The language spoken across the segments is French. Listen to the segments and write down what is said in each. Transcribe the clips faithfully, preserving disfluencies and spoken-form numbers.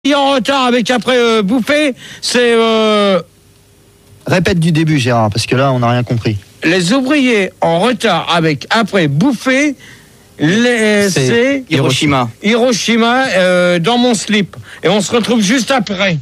En retard avec après euh, bouffer, c'est euh... Répète du début, Gérard, parce que là on n'a rien compris. Les ouvriers en retard avec après bouffer, les... c'est, c'est Hiroshima. Hiroshima euh, dans mon slip. Et on se retrouve juste après.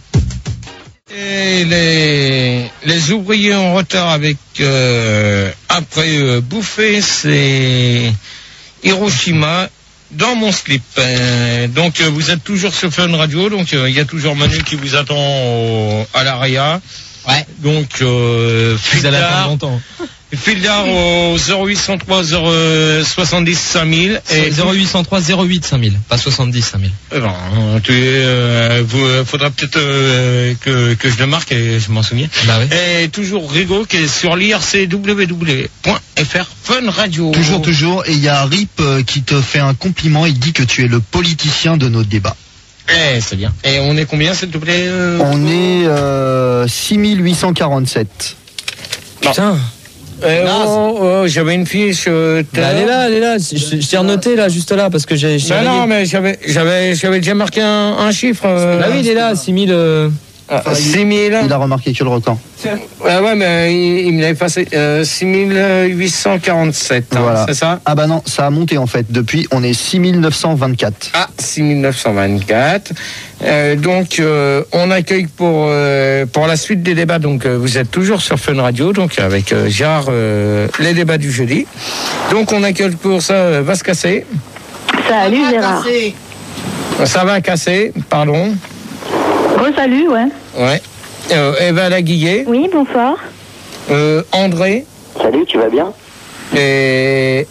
Et les, les ouvriers en retard avec euh, après euh, bouffer, c'est Hiroshima dans mon slip. Euh, donc euh, vous êtes toujours sur Fun Radio, donc il euh, y a toujours Manu qui vous attend au, à l'Aria. Ouais. Donc euh, vous allez attendre longtemps. Fildar au zéro huit cent trois zéro soixante-dix cinq mille et zéro huit cent trois zéro huit cinq mille, pas soixante-dix cinq mille. Eh ben, tu euh, vous, faudra peut-être euh, que, que je le marque et je m'en souviens. Bah oui. Et toujours Rigaud qui est sur l'I R C W W point F R Fun Radio. Toujours, toujours. Et il y a Rip euh, qui te fait un compliment. Il dit que tu es le politicien de nos débats. Eh, c'est bien. Et on est combien, s'il te plaît euh, On est euh, six mille huit cent quarante-sept. Putain. Euh, oh, oh, j'avais une fiche. Euh, bah, elle est là, elle est là. Je, je t'ai renoté là, juste là, parce que j'ai. Bah non, mais j'avais, j'avais, j'avais déjà marqué un, un chiffre. Euh, bah oui, il est là, six mille. Euh... Ah, six mille. Il a remarqué que le record. Ouais, ouais, mais il, il me l'avait passé. Euh, six mille huit cent quarante-sept, hein, voilà. C'est ça? Ah bah non, ça a monté en fait. Depuis, on est six mille neuf cent vingt-quatre. Ah, six mille neuf cent vingt-quatre. Euh, donc, euh, on accueille pour euh, pour la suite des débats. Donc, euh, vous êtes toujours sur Fun Radio, donc avec euh, Gérard, euh, les débats du jeudi. Donc, on accueille pour ça euh, va se casser. Salut Gérard. Ça va casser, pardon. Oh, salut, ouais. Ouais. Euh, Eva Laguillet. Oui, bonsoir. Euh, André. Salut, tu vas bien? Et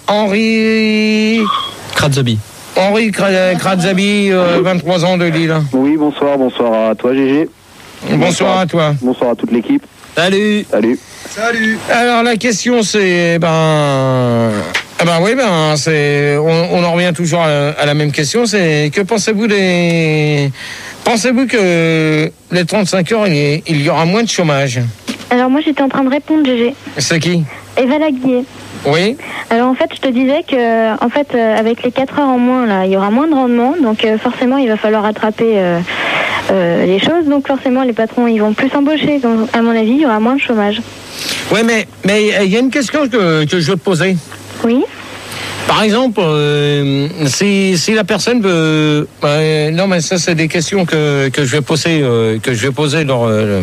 Henri. Kratzabi. Henri Kratzabi, euh, vingt-trois ans de Lille. Oui, bonsoir, bonsoir à toi, Gégé. Bonsoir, bonsoir à toi. Bonsoir à toute l'équipe. Salut. Salut. Salut. Alors la question c'est, ben, eh ben oui, ben c'est, on, on en revient toujours à, à la même question, c'est que pensez-vous des, pensez-vous que les trente-cinq heures il, il y aura moins de chômage? Alors moi j'étais en train de répondre, Gégé. C'est qui? Eva Laguillet. Oui. Alors en fait, je te disais que, en fait, euh, avec les quatre heures en moins, là, il y aura moins de rendement, donc euh, forcément, il va falloir rattraper euh, euh, les choses. Donc forcément, les patrons, ils vont plus embaucher. Donc, à mon avis, il y aura moins de chômage. Oui, mais mais il y a une question que, que je veux te poser. Oui. Par exemple, euh, si, si la personne veut, euh, non, mais ça, c'est des questions que que je vais poser, euh, que je vais poser lors euh,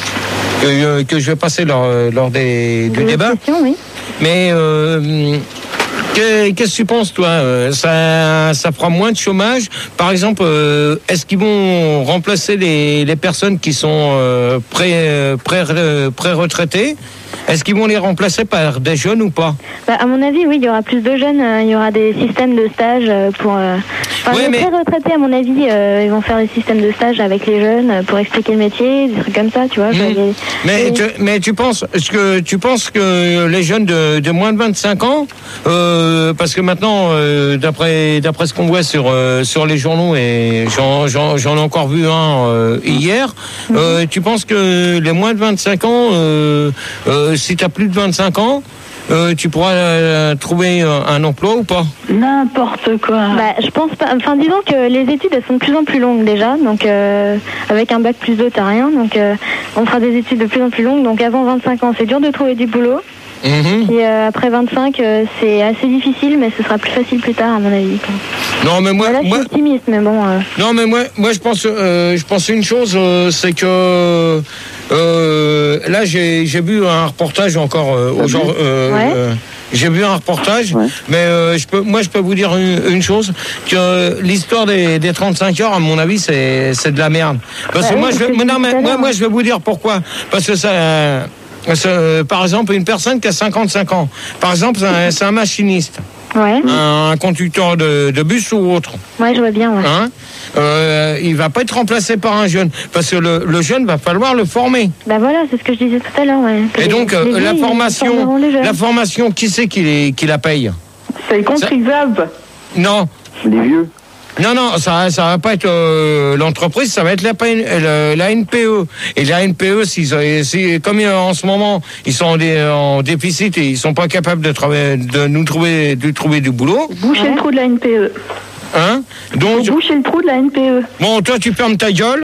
que, que je vais passer lors lors des du débat. Questions, oui. Mais euh, qu'est-ce que tu penses, toi? Ça, ça fera moins de chômage. Par exemple, euh, est-ce qu'ils vont remplacer les, les personnes qui sont euh, pré, pré, pré-retraitées? Est-ce qu'ils vont les remplacer par des jeunes ou pas? Bah, à mon avis, oui, il y aura plus de jeunes. Euh, il y aura des systèmes de stage euh, pour... Euh... Enfin, ouais, les mais... pré-retraités, à mon avis, euh, ils vont faire des systèmes de stage avec les jeunes euh, pour expliquer le métier, des trucs comme ça, tu vois. Mmh. Les... Mais, les... tu, mais tu penses, est-ce que tu penses que les jeunes de, de moins de vingt-cinq ans, euh, parce que maintenant, euh, d'après d'après ce qu'on voit sur euh, sur les journaux, et j'en, j'en, j'en ai encore vu un euh, hier, mmh. euh, tu penses que les moins de vingt-cinq ans, euh, euh, si tu as plus de vingt-cinq ans, Euh, tu pourras euh, trouver euh, un emploi ou pas? N'importe quoi. Bah, je pense pas. Enfin, disons que les études elles sont de plus en plus longues déjà. Donc, euh, avec un bac plus deux, t'as rien. Donc, euh, on fera des études de plus en plus longues. Donc, avant vingt-cinq ans, c'est dur de trouver du boulot. Mmh. Et euh, après vingt-cinq, euh, c'est assez difficile, mais ce sera plus facile plus tard, à mon avis. Non, mais moi, là, je moi, suis optimiste, mais bon. Euh... Non, mais moi, moi, je pense, euh, je pense une chose, euh, c'est que euh, là, j'ai, j'ai vu un reportage encore euh, aujourd'hui. Euh, ouais. euh, j'ai vu un reportage, ouais. mais euh, je peux, moi, je peux vous dire une, une chose, que l'histoire des, des trente-cinq heures, à mon avis, c'est, c'est de la merde. Parce bah, que oui, moi, je, vais, non, mais, moi, moi, je vais vous dire pourquoi. Parce que ça. Euh, Euh, par exemple, une personne qui a cinquante-cinq ans, par exemple, c'est un, c'est un machiniste, ouais. un, un conducteur de, de bus ou autre. Ouais, je vois bien. Ouais. Hein euh, il va pas être remplacé par un jeune, parce que le, le jeune va falloir le former. Ben voilà, c'est ce que je disais tout à l'heure. Ouais. Et les, donc, les la vieux, formation, la formation, qui c'est qui, les, qui la paye? C'est les contribuables. Non. Les vieux. Non, non, ça ça va pas être euh, l'entreprise, ça va être la, la, la N P E. Et la N P E, s'ils, si, comme en ce moment, ils sont en, dé, en déficit et ils sont pas capables de, travailler, de nous trouver, de trouver du boulot. Boucher ouais. le trou de la N P E. Hein? Donc, Faut boucher le trou de la N P E. bon, toi, tu fermes ta gueule.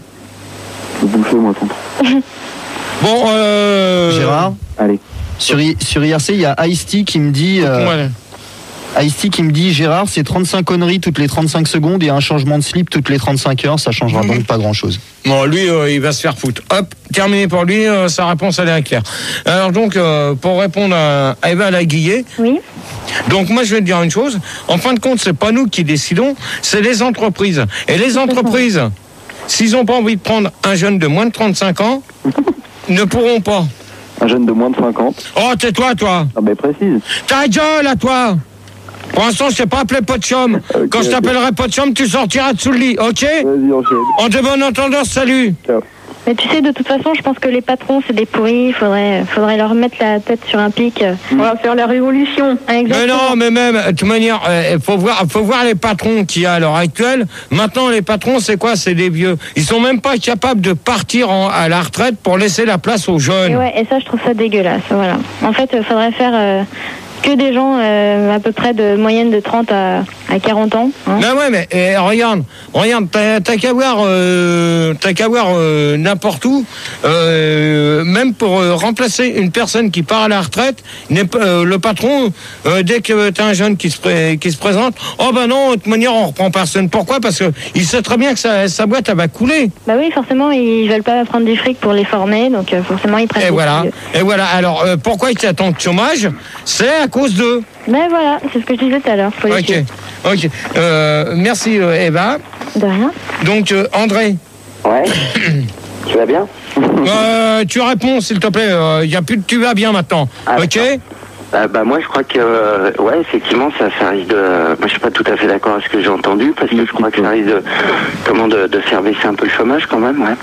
Je vais bouffer, moi, tonton. Bon, euh... Gérard, Allez. sur, I- sur I R C, il y a Ice-T qui me dit... euh, Ouais. Ice-T qui me dit, Gérard, c'est trente-cinq conneries toutes les trente-cinq secondes et un changement de slip toutes les trente-cinq heures, ça changera donc pas grand-chose. Bon, lui, euh, il va se faire foutre. Hop, terminé pour lui, euh, sa réponse, elle est claire. Alors donc, euh, pour répondre à, à Eva Laguillet, Oui. donc moi, je vais te dire une chose. En fin de compte, c'est pas nous qui décidons, c'est les entreprises. Et les entreprises, s'ils n'ont pas envie de prendre un jeune de moins de trente-cinq ans, ne pourront pas. Un jeune de moins de cinquante. Oh, tais-toi, toi. Ah, ben précise. Ta gueule, à toi. Pour l'instant, je t'ai pas appelé Potchum. Ok, Quand je ok. t'appellerai Potchum, tu sortiras dessous le lit, ok? Vas-y, enchaîne. En de bonne entendance, salut. Ciao. Mais tu sais, de toute façon, je pense que les patrons, c'est des pourris. Il faudrait, faudrait leur mettre la tête sur un pic. On va faire la révolution. Mais Exactement. non, mais même, de toute manière, il faut voir, faut voir les patrons qu'il y a à l'heure actuelle. Maintenant, les patrons, c'est quoi? C'est des vieux. Ils sont même pas capables de partir en- à la retraite pour laisser la place aux Et jeunes. ouais, et ça, je trouve ça dégueulasse. Voilà. En fait, il faudrait faire euh, que des gens euh, à peu près de moyenne de trente à, à quarante ans. Hein. Ben ouais, mais eh, regarde, regarde, t'as t'as qu'à voir, euh, t'as qu'à voir euh, n'importe où, euh, même pour euh, remplacer une personne qui part à la retraite, n'est pas- euh, le patron, euh, dès que t'as un jeune qui se, pré- qui se présente, oh ben non, de toute manière, on reprend personne. Pourquoi? Parce que il sait très bien que sa, sa boîte, elle va couler. Bah oui, forcément, ils veulent pas prendre du fric pour les former, donc euh, forcément, ils prennent Et des voilà, vieux. et voilà. Alors, euh, pourquoi il y a tant de chômage? C'est à cause d'eux. Mais voilà, c'est ce que je disais tout à l'heure. Faut les Ok, suivre. ok. Euh, merci euh, Eva. De rien. Donc, euh, André. Ouais. Tu vas bien? Euh, tu réponds, s'il te plaît. Il n'y a plus de tu vas bien maintenant. Ah, ok? Euh, bah moi je crois que euh, ouais effectivement ça, ça risque de moi je suis pas tout à fait d'accord avec ce que j'ai entendu parce que je crois que ça risque de comment de, de faire baisser un peu le chômage quand même ouais.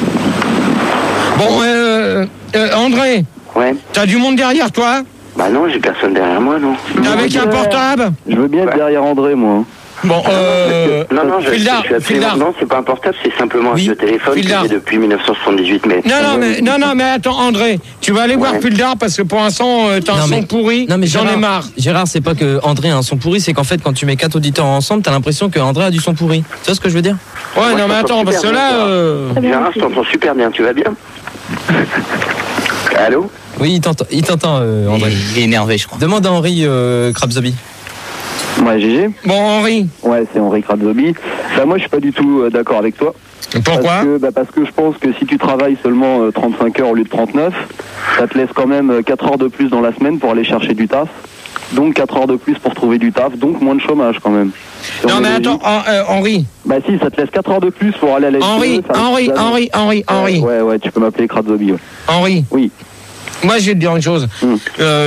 Bon, euh, euh, André, Ouais. t'as du monde derrière toi? Bah non j'ai personne derrière moi non. T'es avec un portable? Je veux bien être Ouais. derrière André, moi. Bon, euh... Non non je, je Fildar, suis absolument Fildar. non c'est pas un portable c'est simplement un Oui, vieux téléphone Fildar. que j'ai depuis mille neuf cent soixante-dix-huit mais. Non, non, mais, non, non, mais attends, André, tu vas aller voir Ouais. Fildar parce que pour l'instant, euh, t'as un Non, son mais- pourri, Non mais j'en ai Gérard, marre. Gérard, c'est pas que André a un son pourri, c'est qu'en fait quand tu mets quatre auditeurs ensemble, t'as l'impression que André a du son pourri. Tu vois ce que je veux dire? Ouais, Moi, non, je mais t'entends attends, parce que super là... bien, Euh... Très bien, Gérard merci. je t'entends super bien tu vas bien. Allô. Oui, il t'entend, il t'entend euh, André. Il est énervé, je crois. Demande à Henri euh, Krabzobi. Ouais, G G. Bon, Henri, Ouais, c'est Henri Kratzobi. Bah moi, je suis pas du tout euh, d'accord avec toi. pourquoi? Parce que, bah, parce que je pense que si tu travailles seulement euh, trente-cinq heures au lieu de trente-neuf, ça te laisse quand même euh, quatre heures de plus dans la semaine pour aller chercher du taf. Donc quatre heures de plus pour trouver du taf, donc moins de chômage quand même. Si Non, on mais est attends, logique- Hen- euh, Henri, Bah si, ça te laisse quatre heures de plus pour aller à la Henri, S P E, ça- Henri, ça- Henri, Henri, Henri, Ouais, ouais, tu peux m'appeler Kratzobi, ouais. Henri. Oui. Moi, je vais te dire une chose. Mm.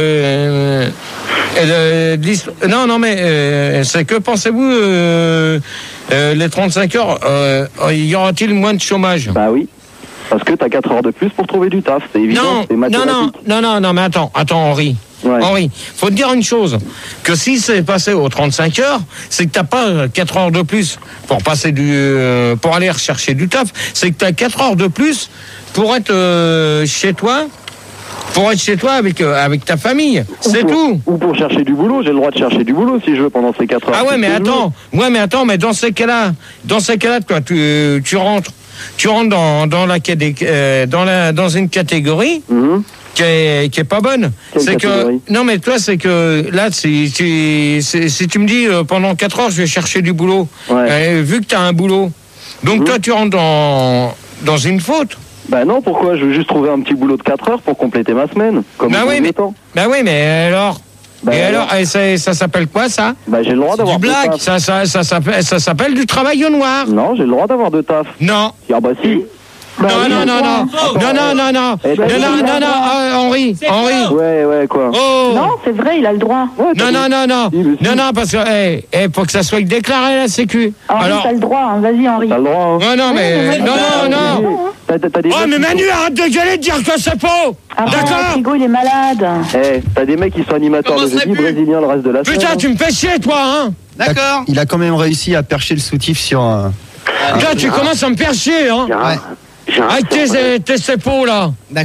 Euh, euh, l'hist- non, non, mais euh, c'est que pensez-vous, euh, euh, les trente-cinq heures, euh, y aura-t-il moins de chômage? Bah oui. Parce que t'as quatre heures de plus pour trouver du taf, c'est évident, Non, c'est non, non, mathématique. non, non, non, mais attends, attends, Henri. Ouais. Henri, faut te dire une chose, que si c'est passé aux trente-cinq heures, c'est que t'as pas quatre heures de plus pour passer du, euh, pour aller rechercher du taf, c'est que t'as quatre heures de plus pour être euh, chez toi, pour être chez toi avec euh, avec ta famille, c'est Ou pour- tout. Ou pour chercher du boulot, j'ai le droit de chercher du boulot si je veux pendant ces quatre heures. Ah ouais, C'est mais ce que je veux. attends, ouais, mais attends, mais dans ces cas-là, dans ces cas-là, toi, tu, tu rentres, tu rentres dans dans la cadé- euh, dans la dans une catégorie. Mhm. Qui est, qui est pas bonne. Quelle C'est que catégorie? non mais toi c'est que là si, si, si, si tu me dis euh, pendant quatre heures je vais chercher du boulot, Ouais. euh, vu que tu as un boulot, donc Mhm. toi tu rentres dans dans une faute. Bah non, pourquoi? Je veux juste trouver un petit boulot de quatre heures pour compléter ma semaine. Comme Bah au oui, bon mais- temps. Bah oui mais alors Bah et alors, alors et ça, ça s'appelle quoi ça? Bah j'ai le droit d'avoir du de blague. taf. Ça ça ça s'appelle ça s'appelle du travail au noir. Non, j'ai le droit d'avoir de taf. Non. Ah bah si. Bah, Non, oui, non, non, non, non, non, non, non, Eh, t'as non, dit non, qu'il non, a non, euh, Henri, Henri, Ouais, ouais, quoi. oh, Non, c'est vrai, il a le droit. Ouais, t'as non, dit- non, non, non, Si, mais si. non, non, parce que, eh, eh, pour que ça soit déclaré à la Sécu. Henri, Alors, t'as le droit. hein. Vas-y, Henri. T'as le droit, hein. non, non, mais, non, non, non. T'as, t'as, t'as des Oh, mecs mais qui Manu, sont- arrête de gueuler, de dire que c'est faux. Arrête, D'accord. Frigo, il est malade. Eh, t'as des mecs qui sont animateurs Comment le ça jeudi, pue brésiliens le reste de la semaine. Putain, tu me fais chier, toi, hein. D'accord. Il a quand même réussi à percher le soutif sur un... Là, tu commences à me faire chier, hein. Gérard, Ouais. Gérard, Avec c'est vrai. tes, tes épaules, là. D'accord.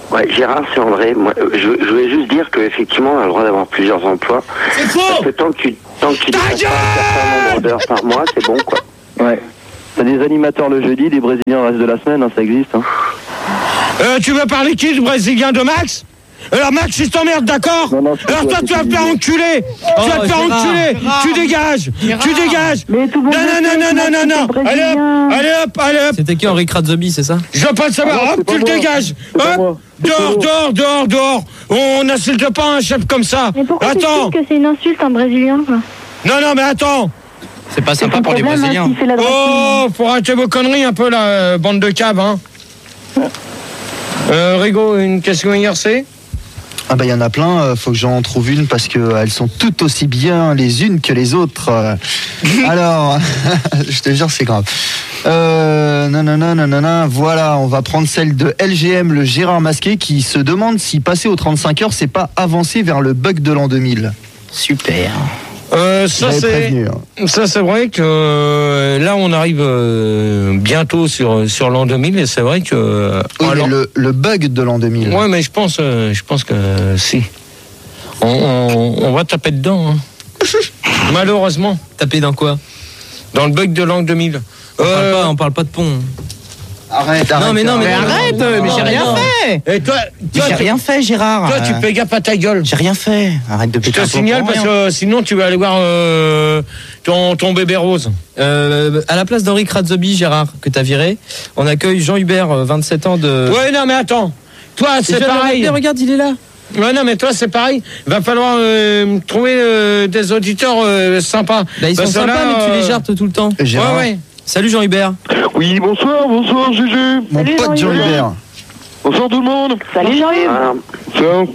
Ouais, Gérard, c'est André. Moi, je, je voulais juste dire qu'effectivement, on a le droit d'avoir plusieurs emplois. C'est faux. Parce que tant que tu, tant que tu dépasses pas un certain nombre d'heures par mois, c'est bon, quoi. Ouais. T'as des animateurs le jeudi, des Brésiliens le reste de la semaine, hein, ça existe. Hein. Euh, tu veux parler qui, du Brésilien de Max? Alors Max, il t'emmerde, d'accord? Non, non, je Alors toi, tu vas te faire enculer. Oh, Tu vas te faire Gérard, enculer. Gérard. Tu dégages. Gérard. Tu dégages. Mais tout le monde Non, non, le non, sait, non, non, non, c'est non. le Allez hop, Brésilien. allez hop, allez hop. C'était qui, Henri Kratzobi, c'est ça? Je veux pas le savoir. Ah non, Hop, c'est tu pas le moi. dégages. C'est pas Hop. moi. C'est Dehors, Polo. dehors, dehors, dehors. On n'insulte pas un chef comme ça. Mais pourquoi tu Attends. dis que c'est une insulte un Brésilien quoi? Non, non, mais attends. C'est pas C'est sympa son pour les problème, hein, Brésiliens. s'il fait la droite. Oh, faut arrêter vos conneries un peu, là, euh, bande de caves, hein. Euh, Rigo, une question I R C? Ah bah il y en a plein, euh, faut que j'en trouve une parce que euh, elles sont toutes aussi bien les unes que les autres. Euh, alors, je te jure c'est grave. Euh, non, non, non, non, non, non, voilà, on va prendre celle de L G M, le Gérard Masqué, qui se demande si passer aux trente-cinq heures, c'est pas avancer vers le bug de l'an deux mille. Super. Euh, ça J'avais c'est prévenu, hein. ça c'est vrai que euh, là on arrive euh, bientôt sur sur l'an deux mille et c'est vrai que euh, Oui, alors- mais le, le bug de l'an deux mille. ouais mais je pense euh, je pense que euh, si on, on, on va taper dedans hein. Malheureusement Taper dans quoi? dans le bug de l'an deux mille. On, parle Euh, pas, on parle pas de pont. Arrête, arrête. Non, mais non, mais arrête. arrête, mais j'ai rien fait. Et toi, toi, J'ai tu- rien fait, Gérard. toi tu Euh, fais gaffe à ta gueule. J'ai rien fait. Arrête de Je péter te un plomb signale pour parce rien. que sinon tu vas aller voir euh, ton ton bébé rose. Euh, à la place d'Henri Kratzobi, Gérard, que t'as viré, on accueille Jean Hubert, euh, vingt-sept ans de. Ouais non mais attends. Toi Et je c'est viens de le pareil. rappeler, regarde, il est là. Ouais, non, mais toi, c'est pareil. Va falloir euh, trouver euh, des auditeurs euh, sympas. Bah, ils sont Parce que sympas, là, mais tu euh, les jartes tout le temps. Ouais, Gérard, ouais. Salut Jean Hubert. Oui, bonsoir, bonsoir, Juju. mon Salut, pote Jean Jean-Hubert. Hubert. Bonsoir tout le monde. Salut Jean-Yves. Voilà. Ciao.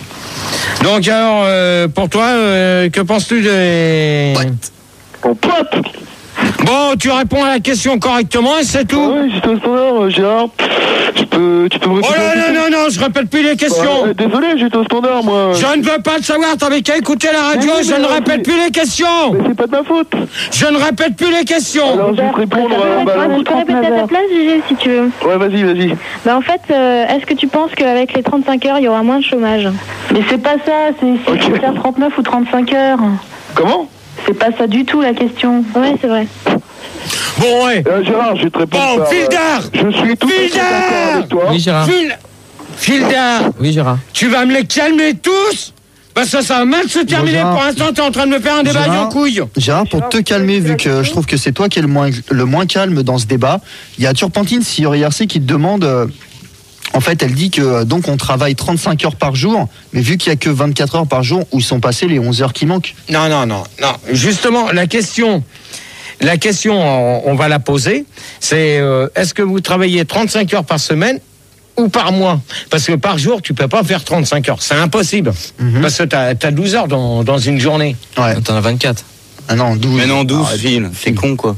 Donc, alors, euh, pour toi, euh, que penses-tu des... Mon pote. Bon, tu réponds à la question correctement et c'est Ah tout. ouais, j'étais au standard, euh, Gérard. Tu peux, tu peux me Oh répéter là la là, question non, non, je répète plus les questions. Ouais, Désolé, j'étais au standard, moi. Je ne veux pas le savoir, t'avais qu'à écouter la radio, Mais oui, je mais ne alors, répète c'est- plus les questions. Mais c'est pas de ma faute. Je ne répète plus les questions. Alors, je vais te répondre en Tu ballon. peux répéter à ta place, Gégé, si tu veux. Ouais, vas-y, vas-y. Bah en fait, euh, est-ce que tu penses qu'avec les trente-cinq heures, il y aura moins de chômage? Mais c'est pas ça, c'est c'est Ok. faut faire trente-neuf ou trente-cinq heures. Comment C'est pas ça du tout la question. Ouais, c'est vrai. Bon, ouais. euh, Gérard, je vais te répondre. Bon, par, euh, Fildar. Je suis tout à fait Fildar. d'accord avec toi. Oui, Gérard. Phil... Fildar. Oui, Gérard. Tu vas me les calmer tous? Parce que ça va mal se terminer. Gérard. Pour l'instant, t'es en train de me faire un débat Gérard. en couille. Gérard, pour te calmer, vu que je trouve que c'est toi qui es le moins, le moins calme dans ce débat, il y a Turpentine sur I R C qui te demande. euh, en fait, elle dit que euh, donc on travaille trente-cinq heures par jour, mais vu qu'il y a que vingt-quatre heures par jour, où sont passées les onze heures qui manquent. Non, non, non, non. Justement, la question, la question, on, on va la poser. C'est euh, est-ce que vous travaillez trente-cinq heures par semaine ou par mois? Parce que par jour, tu peux pas faire trente-cinq heures. C'est impossible. Mhm. Parce que t'as as douze heures dans, dans une journée. Ouais. T'en as vingt-quatre. Ah non, douze. Mais non, douze, Ah, Phil. C'est con, quoi.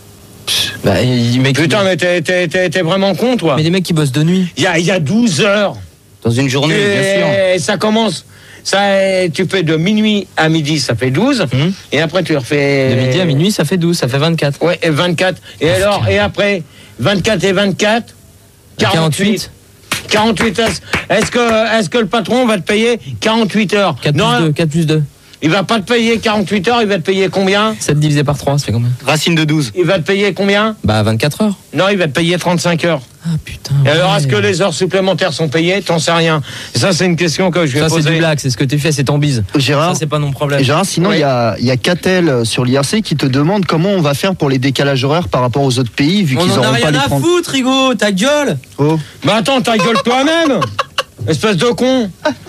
Bah, il mec, Putain, mais t'es- t'es t'es- t'es vraiment con, toi. mais les mecs qui bossent de nuit. Il y a, il y a douze heures. Dans une journée, bien sûr. Et ça commence. Ça, tu fais de minuit à midi, ça fait douze. Mhm. Et après, tu refais. De midi à minuit, ça fait douze, ça fait vingt-quatre. Ouais, et vingt-quatre. Et alors, et après, vingt-quatre et vingt-quatre, quarante-huit. quarante-huit heures. Est-ce que, est-ce que le patron va te payer quarante-huit heures? quatre Non, plus deux, quatre plus deux. il va pas te payer quarante-huit heures, il va te payer combien? sept divisé par trois, ça fait combien? Racine de douze. Il va te payer combien? Bah, vingt-quatre heures. Non, il va te payer trente-cinq heures. Ah, putain. Et alors, ouais. est-ce que les heures supplémentaires sont payées? T'en sais rien. Et ça, c'est une question que je vais Ça, c'est poser. du blague, c'est ce que tu fais, c'est ton bise. Gérard, Ça, c'est pas mon problème. Gérard, sinon il Oui. y a, il y a Catel sur l'I R C qui te demande comment on va faire pour les décalages horaires par rapport aux autres pays, vu On qu'ils en a n'auront pas rien les à prendre. foutre, Rigo, ta gueule. Oh. Bah attends, ta gueule toi-même. Espèce de con.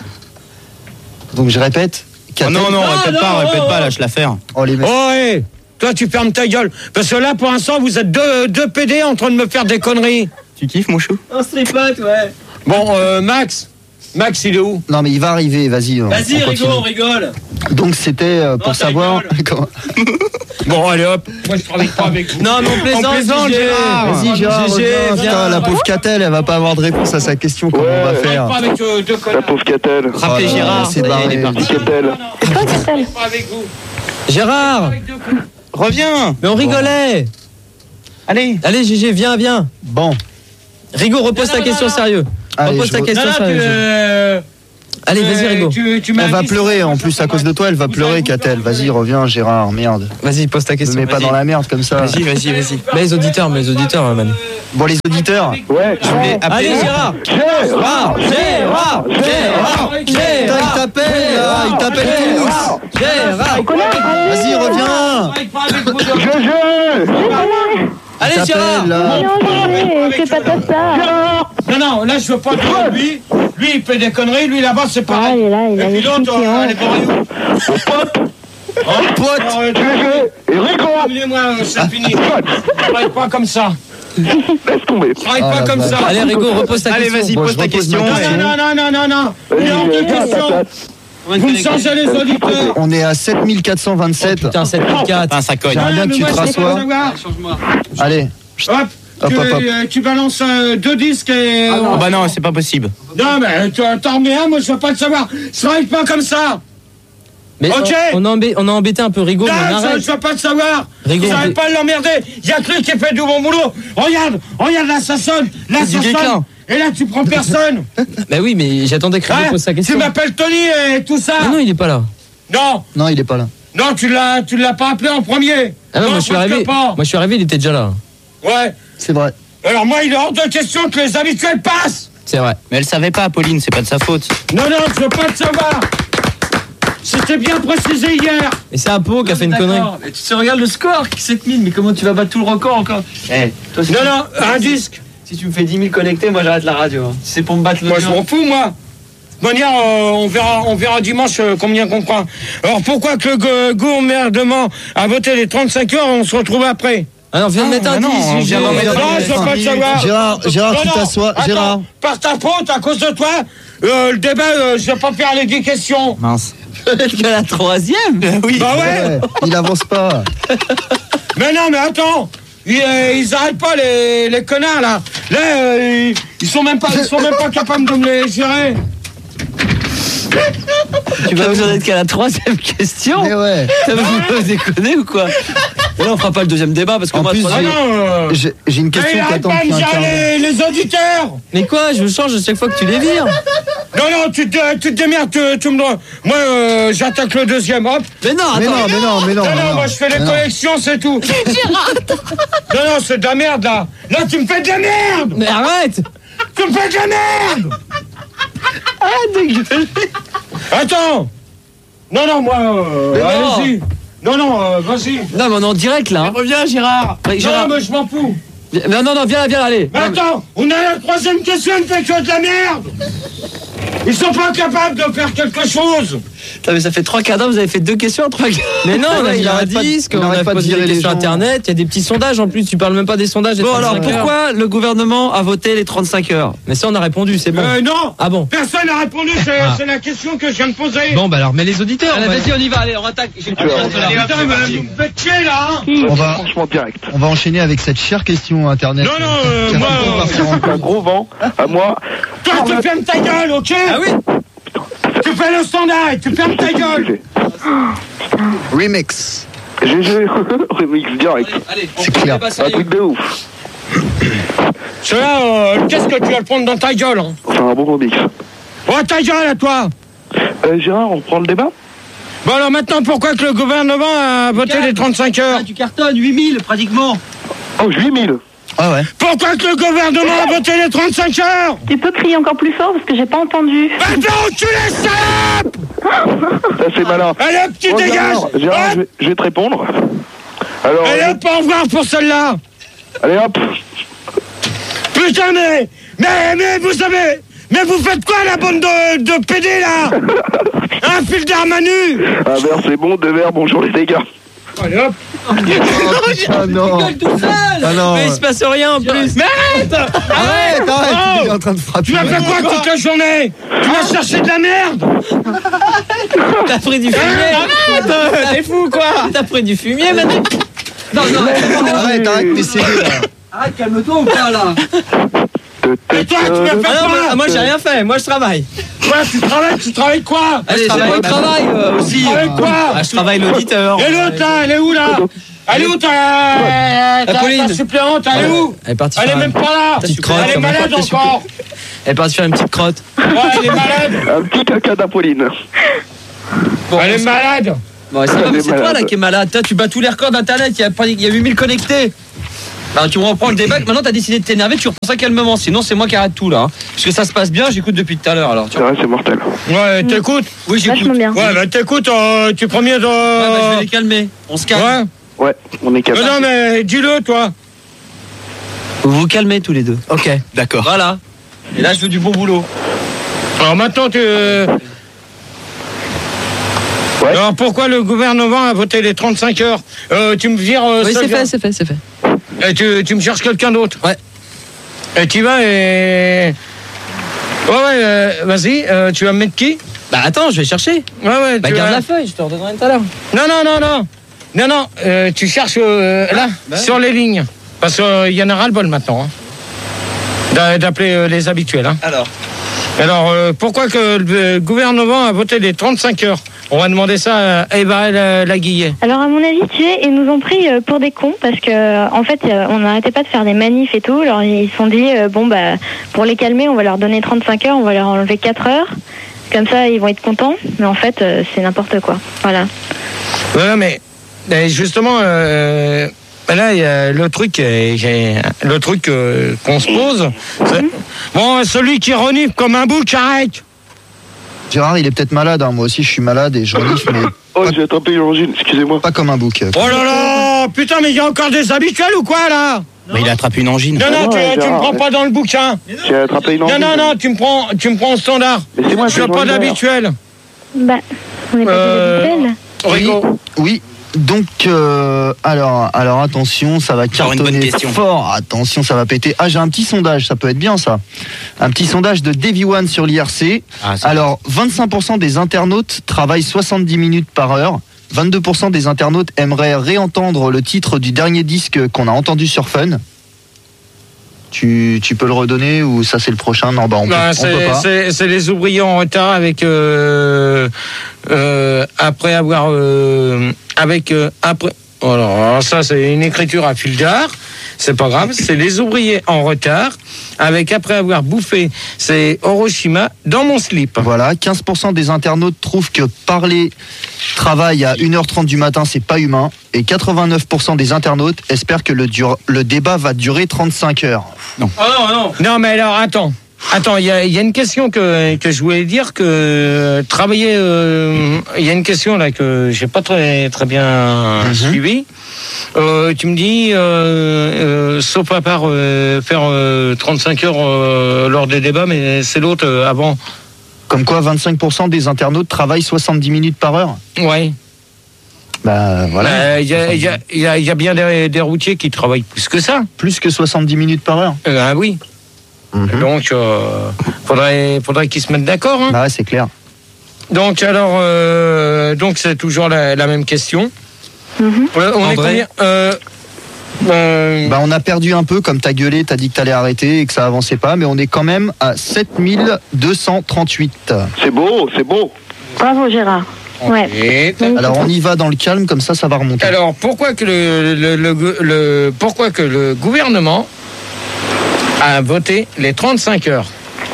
Donc je répète. Oh Catel. non, non, Ah, répète non, pas, répète oh, pas, oh. lâche l'affaire. Oh les mecs. Oh, hé. Toi, tu fermes ta gueule. Parce que là, pour l'instant, vous êtes deux, deux P D en train de me faire des conneries. Tu kiffes, mon chou? On se les potes, ouais. Bon, euh, Max. Max, il est où? Non mais il va arriver, vas-y. on- Vas-y, on Rigo, continue. on rigole. Donc c'était euh, pour ta savoir. Comment- Bon, allez hop. Moi, je travaille pas avec vous. Non, mais on plaisante, On plaisante, Gégé. Gérard. Vas-y Gérard, Gégé, reviens. viens. Putain, la pauvre Catel, elle va pas avoir de réponse à sa question. Comment Ouais. on va Je travaille faire? pas avec euh, deux La connards. pauvre Catel. Rappelez Oh là Gérard, là, c'est ça y est, barré. il est parti. Dis Catel. C'est toi, Je Catel? travaille pas avec vous. Gérard, Avec deux connards. Reviens. mais on rigolait. Allez. Allez, Gégé, viens, viens. Bon, Rigo, repose Non, ta non, question non, non. sérieux. Allez, Repose je ta re- question. Non, non, ça, tu, je- euh, Allez, euh, vas-y, Rigo. tu- tu m'as Elle va dit- pleurer, en plus à cause de toi, elle va pleurer, Catel. Vas-y, reviens, Gérard, merde. Vas-y, pose ta Ne question. mets pas Vas-y. dans la merde comme ça. Vas-y, vas-y, vas-y. Mais les auditeurs, mais les auditeurs, man. Bon, les auditeurs, Ouais. Je voulais appeler Allez, Gérard. Gérard, Gérard, Gérard, putain, il t'appelle là, il t'appelle tous. Gérard. Vas-y, reviens. Allez, Il Gérard. t'appelle là. Non, c'est pas ta star. Non, non, là je veux pas de lui. Lui il fait des conneries, lui là-bas c'est Ah, il pareil. est là, il a Et puis les l'autre, cheveux qui euh, ont. elle est barrée où Hein Pote. Alors, euh, Et Rico, Terminez-moi, euh, c'est fini. Je travaille pas comme ça. laisse tomber. Je travaille Ah, pas la comme vache. ça. Allez, Rigo, repose ta Allez, question. vas-y, Bon, pose je ta repose question. ma Non, question. non, non, non, non, non. Il est hors de question. Vous me changez les auditeurs. On est à sept mille quatre cent vingt-sept. Putain, sept mille quatre. Putain, ça cogne. J'aimerais bien que tu moi, te je veux pas rassoies. savoir. Allez. Hop, Hop, tu, hop, hop. euh, tu balances euh, deux disques et... Oh bah non, c'est pas possible. Non, mais tu t'en remets un, moi je veux pas le savoir. Je travaille pas comme ça. Mais Ok. on, on a embê- on a embêté un peu Rigo, mais on Non, je, arrête. je veux pas le savoir. Rigo, J'arrête on- pas de l'emmerder. Il y a que lui qui fait du bon boulot. Regarde, regarde là, ça sonne. Là, C'est du ça sonne. déclin. Et là, tu prends personne. Bah oui, mais j'attendais que Rigo Hein pose sa Tu question. m'appelles Tony et tout ça. Ah non, il est pas là. Non, Non, il est pas là. non, tu l'as, tu l'as pas appelé en premier. Ah non, moi je suis presque arrivé. pas. Moi je suis arrivé, il était déjà là. Ouais. C'est vrai. Alors moi, il est hors de question que les habituels passent. C'est vrai. Mais elle savait pas, Pauline, c'est pas de sa faute. Non, non, je veux pas le savoir. C'était bien précisé hier. Et c'est Apo qui a fait une connerie. Mais tu te regardes le score, sept mille, mais comment tu vas battre tout le record encore? Eh, toi, si, Non, non, un disque. si tu me fais dix mille connectés, moi j'arrête la radio. hein. Si c'est pour me battre le Moi, je mien. m'en fous, moi. De toute manière, euh, on verra, on verra dimanche euh, combien qu'on prend. Alors pourquoi que le go- gouvernement a voté les trente-cinq heures, on se retrouve après? Ah non, viens de mettre un non, on dix. vient d'en mettre Non, je veux pas le savoir. Gérard, Gérard, Non, tu non, t'assois. attends, Gérard. par ta faute, à cause de toi, euh, le débat, euh, je vais pas faire les dix questions. Mince. Peut-être que la troisième. Oui. Bah ouais. Ouais, il avance pas. Mais non, mais attends. Ils, euh, ils arrêtent pas les, les connards là. Là, euh, ils, ils sont même pas, ils sont même pas capables de me les gérer. Tu vas vous en être qu'à la troisième question. Mais ouais. Ça vous déconner ou quoi? Et là, on fera pas le deuxième débat parce que En moi, plus, Ah troisième- non. Euh, J'ai j'ai une mais question ils qui arrêtent attend pas de depuis me un quart d'heure. gérer les, les auditeurs. Mais quoi, je change à chaque fois que tu les vires. Non, non, tu te, tu te démerdes, tu, tu me dois. Moi, euh, j'attaque le deuxième, hop. Mais non, Mais attends. non, mais non, mais non. Non, mais non, non. moi je fais les Mais non. collections, c'est tout. Non, non, c'est de la merde là. Là, tu me fais de la merde. Mais arrête. Tu me fais de la merde. Ah, dégueulasse. Attends. Non, non, moi, euh, Mais non. allez-y. Non, non, euh, vas-y. Non, mais on est en direct là. hein. Reviens, Gérard. Ouais, Non, Gérard. mais je m'en fous. Viens- Non, non, non, viens là, viens là, allez. Mais Non, mais- attends, on a la troisième question, elle fait que de la merde. Ils sont pas capables de faire quelque chose. Putain, mais ça fait trois quarts d'heure, vous avez fait deux questions en trois quarts. Mais non, on a Ouais, mis il un arrête pas de- disque, il on arrête a pas de posé virer des les questions gens. internet, il y a des petits sondages en plus, tu parles même pas des sondages. des Bon, alors trente-cinq heures. pourquoi le gouvernement a voté les trente-cinq heures? Mais ça, on a répondu, c'est bon. Euh, non. Ah bon. Personne n'a répondu, c'est c'est la question que je viens de poser. Bon, bah alors, mais les auditeurs. Allez, on va- vas-y, on y va, allez, on attaque. J'ai le Tu vois. Putain, mais vous me faites chier là, hein. On va, Franchement direct. on va enchaîner avec cette chère question internet. Non, non, euh, Qui moi, raconte euh, partir en Un gros vent à moi. Toi, tu fermes ta gueule, ok? Ah oui. Tu fais le standard et tu fermes ta gueule. Remix. G G, remix direct. Allez, on C'est prend clair. le débat Un sérieux. truc de ouf. Cela, euh, qu'est-ce que tu vas le prendre dans ta gueule, hein? Enfin, un bon remix. Oh, ta gueule à toi. Euh, Gérard, on reprend le débat? Bon, alors maintenant, pourquoi que le gouvernement a voté les trente-cinq heures? Ah, tu cartonnes, huit mille pratiquement. Oh, huit mille. Ah ouais. Pourquoi que le gouvernement a voté les trente-cinq heures? Tu peux crier encore plus fort parce que j'ai pas entendu. Va te faire enculer, salope! Ça, c'est malin. Allez, hop, tu Oh, dégages! Gérard, Gérard, je Hop. vais, je vais te répondre. Alors, Allez, hop, au revoir pour celle-là! allez hop. Putain, mais, mais, mais vous savez, mais vous faites quoi, la bande de, de P D, là? Un fil d'armes à nu! Un verre, c'est bon. Deux verres, bonjour les dégâts. Allez, hop! Oh, putain, non. Tout seul. Ah non. Mais il se passe rien en plus. Mais arrête! Arrête, arrête. Oh. Il est en train de frapper. Tu vas faire quoi toute la journée? Tu vas chercher de la merde? T'as pris du fumier. T'es fou quoi? T'as pris du fumier maintenant. Non, non, Arrête, arrête, mais c'est là. arrête, calme-toi ou pas là? Et toi, tu vas Ah faire non, quoi? moi, moi j'ai rien fait, moi je travaille. Quoi, tu travailles, tu travailles quoi? Allez, je travaille, je travaille euh, aussi. Tu travailles quoi? Ah, je travaille l'auditeur. Et l'autre là, elle est où là? Elle est où ta, ta, Pauline. ta suppléante? Elle est où? Elle est partie Elle est faire même pas là. Petite Elle crotte, est comme malade n'importe quel encore. Elle part se faire une petite crotte. Ouais, elle est malade. Un petit caca d'Apolline. Bon, Elle est malade. Bon, ça va, Elle mais est c'est toi malade. là qui est malade. Toi, tu bats tous les records d'internet. Il y a, pas- il y a huit mille connectés. Bah, tu reprends le débat. Maintenant, t'as décidé de t'énerver. Tu reprends ça calmement. Sinon, c'est moi qui arrête tout là. hein. Parce que ça se passe bien. J'écoute depuis tout à l'heure. Alors, tu C'est vois. vrai, c'est mortel. Ouais, t'écoutes. Oui, j'écoute. Vachement bien. Ouais, bah t'écoutes, euh, tu prends mieux de... Ouais, bah, je vais les calmer. On se calme. Ouais. Ouais, on est Mais capable. non, mais dis-le, toi. Vous vous calmez tous les deux. Ok, d'accord. Voilà. Et là, je veux du bon boulot. Alors maintenant, tu... Ouais. Alors pourquoi le gouvernement a voté les trente-cinq heures euh, Tu me vires... euh, Oui, ça c'est vient- fait, c'est fait, c'est fait. Et tu, tu me cherches quelqu'un d'autre. Ouais. Et tu vas et... Ouais, ouais, euh, vas-y, euh, tu vas me mettre qui? Bah, attends, je vais chercher. Ouais, ouais, Bah, tu garde vas- la feuille. Je te redonnerai tout à l'heure. Non, non, non, non. Non, non, euh, tu cherches euh, là, bah. sur les lignes. Parce qu'il y en a ras-le-bol maintenant. Hein, d'a- d'appeler euh, les habituels. Hein. Alors. Alors, euh, pourquoi que le gouvernement a voté les trente-cinq heures? On va demander ça à Eva Laguillet. Alors à mon avis, tu sais, ils nous ont pris euh, pour des cons parce que euh, en fait, euh, on n'arrêtait pas de faire des manifs et tout. Alors ils se sont dit euh, bon bah pour les calmer, on va leur donner trente-cinq heures, on va leur enlever quatre heures. Comme ça, ils vont être contents. Mais en fait, euh, c'est n'importe quoi. Voilà. Ouais, mais mais justement, euh, là, il y a le truc, euh, j'ai- le truc euh, qu'on se pose. c'est- Bon, celui qui renifle comme un bouc, arrête. Gérard, il est peut-être malade. hein. Moi aussi, je suis malade et je renifle, mais Oh, j'ai attrapé une angine, excusez-moi. pas comme un bouc. Oh là là, putain, mais il y a encore des habituels ou quoi là? Mais il a attrapé une angine. Non, non, tu, Ouais, tu me Gérard, prends mais- pas dans le bouquin. J'ai attrapé une Non, angine. non, non, tu me prends, tu me prends au standard. Mais c'est moi, Je c'est veux pas Jean Hubert. d'habituel. Bah, on est pas Euh, des habituels. Rigo. Oui. Donc, euh, alors, alors attention, ça va Encore une bonne cartonner question. fort. Attention, ça va péter. Ah, j'ai un petit sondage, ça peut être bien ça. Un petit sondage de Davy One sur l'I R C. Ah, c'est- Alors, vingt-cinq pour cent des internautes travaillent soixante-dix minutes par heure. vingt-deux pour cent des internautes aimeraient réentendre le titre du dernier disque qu'on a entendu sur Fun. Tu, tu peux le redonner ou ça c'est le prochain? Non, bah on, Bah, peut, on peut c'est, pas. c'est, c'est les ouvriers en retard avec euh, euh, après avoir euh, avec euh, après. Oh, alors, alors ça c'est une écriture à fil d'art. C'est pas grave. C'est les ouvriers en retard avec après avoir bouffé. C'est Hiroshima dans mon slip. Voilà, quinze pour cent des internautes trouvent que parler travail à une heure trente du matin, c'est pas humain. Et quatre-vingt-neuf pour cent des internautes espèrent que le, dur- le débat va durer trente-cinq heures. Oh non, non. Non, mais alors, attends. Attends, il y a, il y a une question que, que je voulais dire, que euh, travailler... euh, Il y a une question là que j'ai pas très, très bien suivie. Euh, tu me dis, euh, euh, sauf à part euh, faire euh, trente-cinq heures euh, lors des débats, mais c'est l'autre euh, avant. Comme quoi, vingt-cinq pour cent des internautes travaillent soixante-dix minutes par heure. Ouais. Bah voilà. Il y, a, y, a, y, a, y a bien des, des routiers qui travaillent plus que ça. Plus que soixante-dix minutes par heure. Euh, ah oui. Mhm. Donc, euh, faudrait, faudrait qu'ils se mettent d'accord. Hein. Bah ouais, c'est clair. Donc alors, euh, donc c'est toujours la, la même question. Mhm. Euh, on est André combien euh, euh, Bah on a perdu un peu, comme t'as gueulé, t'as dit que t'allais arrêter et que ça avançait pas, mais on est quand même à sept mille deux cent trente-huit. C'est beau, c'est beau. Bravo Gérard. Ouais. et- Alors on y va dans le calme, comme ça, ça va remonter. Alors pourquoi que le, le, le, le- pourquoi que le gouvernement a voté les trente-cinq heures?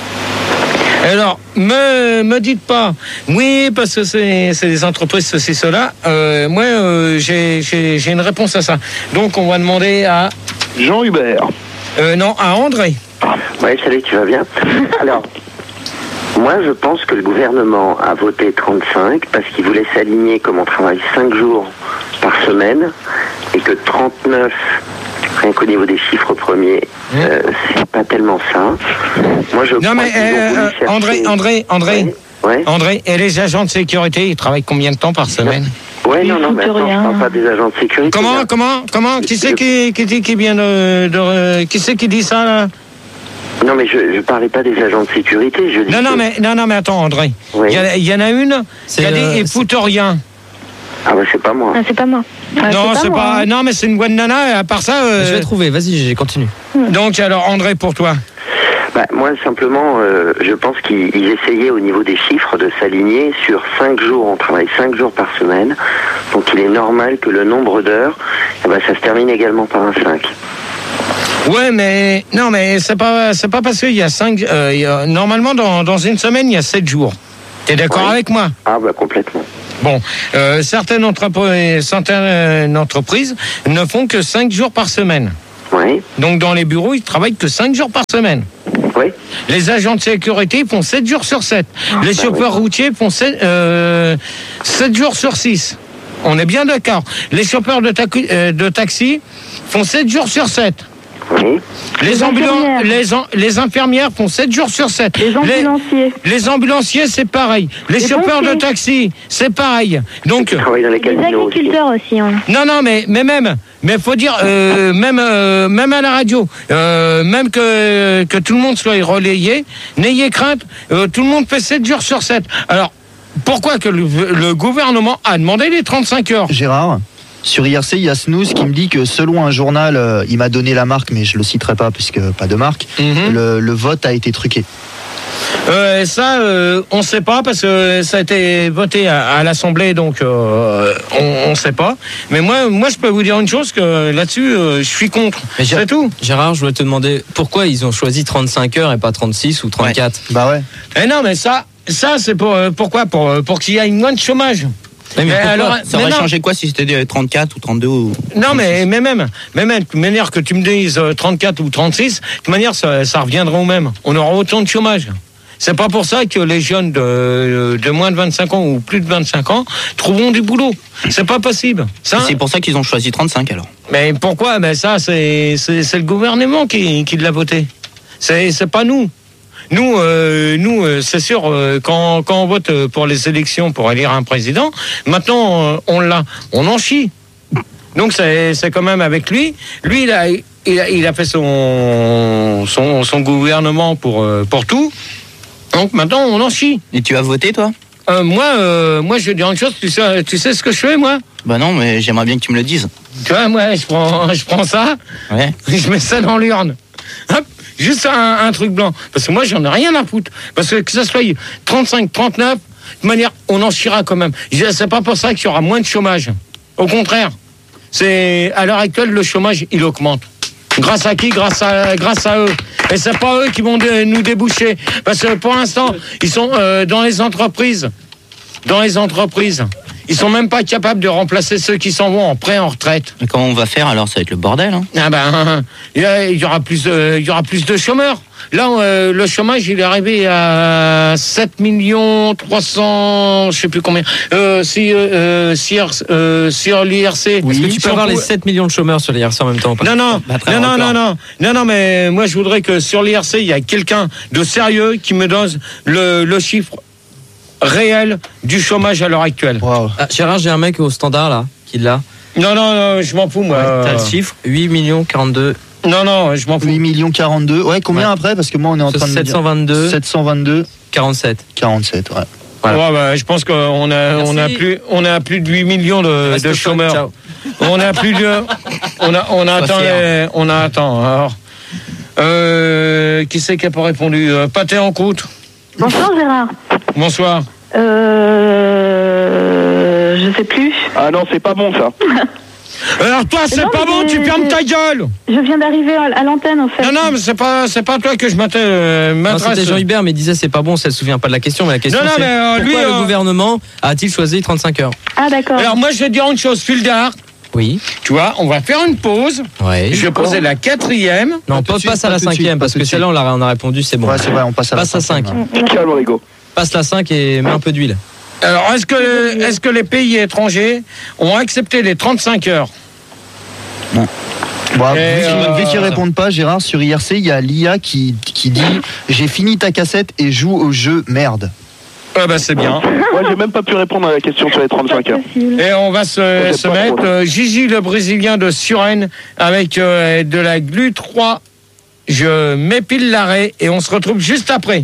Alors, me, me dites pas, oui, parce que c'est, c'est des entreprises, ceci, cela. Euh, moi, euh, j'ai, j'ai, j'ai une réponse à ça. Donc, on va demander à... Jean Hubert. Euh, non, à André. Ouais, salut, tu vas bien? Alors, moi, je pense que le gouvernement a voté trente-cinq parce qu'il voulait s'aligner comme on travaille cinq jours par semaine et que trente-neuf, rien qu'au niveau des chiffres premiers, euh, c'est pas tellement ça. Moi, je Non, crois mais qu'ils ont euh, voulu euh, chercher- André, André, André, Ouais, ouais. André, et les agents de sécurité, ils travaillent combien de temps par semaine? Ouais, non, non, mais foutent attends, je rien. parle pas des agents de sécurité. Comment, là. comment, comment? Qui c'est qui, qui dit qui vient de, de- qui c'est qui dit ça là? Non, mais je, je parlais pas des agents de sécurité, je dis Non, non, que- mais non, non, mais attends, André. Il Oui. y, a- il y en a une C'est, qui a dit euh, ils foutent rien. Ah bah c'est pas moi. Ah, c'est pas moi. Ah, non, c'est moi, pas. hein. Non, mais c'est une bonne nana. Et à part ça. euh, Je vais trouver. Vas-y, j'ai continue. Donc alors, André, pour toi. Bah, moi, simplement, euh, je pense qu'ils ils essayaient au niveau des chiffres de s'aligner sur cinq jours. On travaille cinq jours par semaine. Donc, il est normal que le nombre d'heures, eh ben, ça se termine également par un cinq. Ouais, mais non, mais c'est pas, c'est pas parce qu'il y a cinq. Euh, il y a, normalement, dans, dans une semaine, il y a sept jours. T'es d'accord Oui. avec moi? Ah bah complètement. Bon, euh, certaines, entreprises, certaines entreprises ne font que cinq jours par semaine. Oui. Donc dans les bureaux, ils travaillent que cinq jours par semaine. Oui. Les agents de sécurité font sept jours sur sept. Les bah chauffeurs oui. routiers font sept, euh, sept jours sur six. On est bien d'accord. Les chauffeurs de, ta- euh, de taxi font sept jours sur sept. Oui. Les, Les ambulan- infirmières. les, en- les infirmières font sept jours sur sept. Les ambulanciers. Les, les ambulanciers, c'est pareil. Les, Les chauffeurs de pompiers. taxi, c'est pareil. Donc, Qui travaillent dans les Les casinos aussi. agriculteurs aussi. Hein. non, non, mais, mais même, mais faut dire, euh, même, euh, même à la radio, euh, même que, que tout le monde soit relayé, n'ayez crainte, euh, tout le monde fait sept jours sur sept. Alors, pourquoi que le, le gouvernement a demandé les trente-cinq heures? Gérard, sur I R C, il y a Snooze qui me dit que selon un journal, euh, il m'a donné la marque, mais je le citerai pas puisque pas de marque, Mhm. le, le vote a été truqué. Euh, ça, euh, on ne sait pas parce que ça a été voté à, à l'Assemblée, donc euh, on ne sait pas. Mais moi, moi, je peux vous dire une chose que là-dessus, euh, je suis contre. Mais Gé- C'est tout. Gérard, je voulais te demander pourquoi ils ont choisi trente-cinq heures et pas trente-six ou trente-quatre. Bah ouais. Eh non, mais ça, ça, c'est pour euh, pourquoi pour euh, pour qu'il y ait moins de chômage. Oui, mais Mais pourquoi alors, Ça mais aurait non. changé quoi si c'était des trente-quatre ou trente-deux ou... Non, mais, mais même, mais même, de manière que tu me dises euh, trente-quatre ou trente-six, de manière, ça, ça reviendra au même. On aura autant de chômage. C'est pas pour ça que les jeunes de, de moins de vingt-cinq ans ou plus de vingt-cinq ans trouveront du boulot. C'est pas possible. Ça, C'est pour ça qu'ils ont choisi trente-cinq alors. mais pourquoi? Mais ça, c'est, c'est, c'est le gouvernement qui, qui l'a voté. C'est, c'est pas nous. Nous, euh, nous, euh, c'est sûr, euh, quand, quand on vote pour les élections pour élire un président, maintenant, euh, on l'a, on en chie. Donc c'est, c'est quand même avec lui. Lui, il a, il a, il a fait son, son, son gouvernement pour, euh, pour tout. Donc maintenant, on en chie. Et tu as voté toi? Euh, moi, euh, moi, je vais dire une chose. Tu sais, tu sais ce que je fais, moi? Bah non, mais j'aimerais bien que tu me le dises. Tu vois, moi, je prends, je prends ça. Ouais. Je mets ça dans l'urne. Hop, juste un, un truc blanc. Parce que moi, j'en ai rien à foutre. Parce que que ça soit trente-cinq, trente-neuf, de manière, on en chiera quand même. C'est pas pour ça qu'il y aura moins de chômage. Au contraire. C'est, à l'heure actuelle, le chômage, il augmente. Grâce à qui? Grâce à, grâce à eux. Et c'est pas eux qui vont dé- nous déboucher. Parce que pour l'instant, ils sont euh, dans les entreprises. Dans les entreprises. Ils sont même pas capables de remplacer ceux qui s'en vont en prêt en retraite. Et comment on va faire alors? Ça va être le bordel, hein? Ah ben, il y a- il y aura plus de, il y aura plus de chômeurs. Là, euh, le chômage, il est arrivé à sept millions trois cents, je sais plus combien. Euh, si, euh, si, euh, sur l'I R C. Est-ce que tu si peux on avoir les pouvait- sept millions de chômeurs sur l'I R C en même temps? Non, non, Battre un non, non, non, record. non, non, non, mais moi, je voudrais que sur l'I R C, il y a quelqu'un de sérieux qui me donne le, le chiffre réel du chômage à l'heure actuelle. Wow. Ah, Gérard, j'ai un mec au standard là, qui l'a. Non, non, non, je m'en fous, moi. Ouais, t'as le chiffre, huit millions quarante-deux. Non, non, je m'en fous. huit millions quarante-deux. Ouais, combien Ouais. après? Parce que moi, on est en train de me sept dire. cent vingt-deux, sept cent vingt-deux, quarante-sept. quarante-sept, ouais. Voilà. Ouais, bah, je pense qu'on a, on a Merci. plus, on a plus de huit millions de, Reste de au chômeurs. ciao. On a plus de, on a, on a Sois atteint, fier. les- on a atteint. Alors, euh, qui c'est qui a pas répondu? Euh, Pâté en croûte. Bonsoir Gérard. Bonsoir. Euh, je sais plus. Ah non, c'est pas bon ça. Alors toi, c'est Non, pas mais bon, tu j'ai- fermes ta gueule. Je viens d'arriver à, à l'antenne en fait. Non, non, mais c'est pas, c'est pas toi que je m'attelle, euh, Non, m'adresse. c'était Jean Hubert, mais il disait c'est pas bon, ça ne se souvient pas de la question, mais la question Non, non, c'est mais, euh, pourquoi lui, le euh, gouvernement a-t-il choisi trente-cinq heures? Ah d'accord. Alors moi, je vais te dire une chose, Fildar. Oui. Tu vois, on va faire une pause. Ouais. Je vais poser la quatrième. Non, Pas tout pas, de suite, passe à pas la tout de suite, cinquième, pas parce tout de que celle-là, on l'a on a répondu, c'est bon. Ouais, c'est vrai, on passe à Passe la à cinq. cinquième. Calme Rigo. Passe la cinq et mets un peu d'huile. Alors, est-ce que, est-ce que les pays étrangers ont accepté les trente-cinq heures? Bon, vu Et, qu'ils euh, vu qu'ils répondent pas, Gérard, sur I R C, il y a l'I A qui, qui dit j'ai fini ta cassette et joue au jeu, merde. Ah bah c'est bien. Moi, j'ai même pas pu répondre à la question sur les trente-cinq heures. Possible. Et on va se, J'ai se pas mettre trop, là. euh, Gigi le Brésilien de Suresnes avec euh, de la glu trois. Je m'épile l'arrêt et on se retrouve juste après.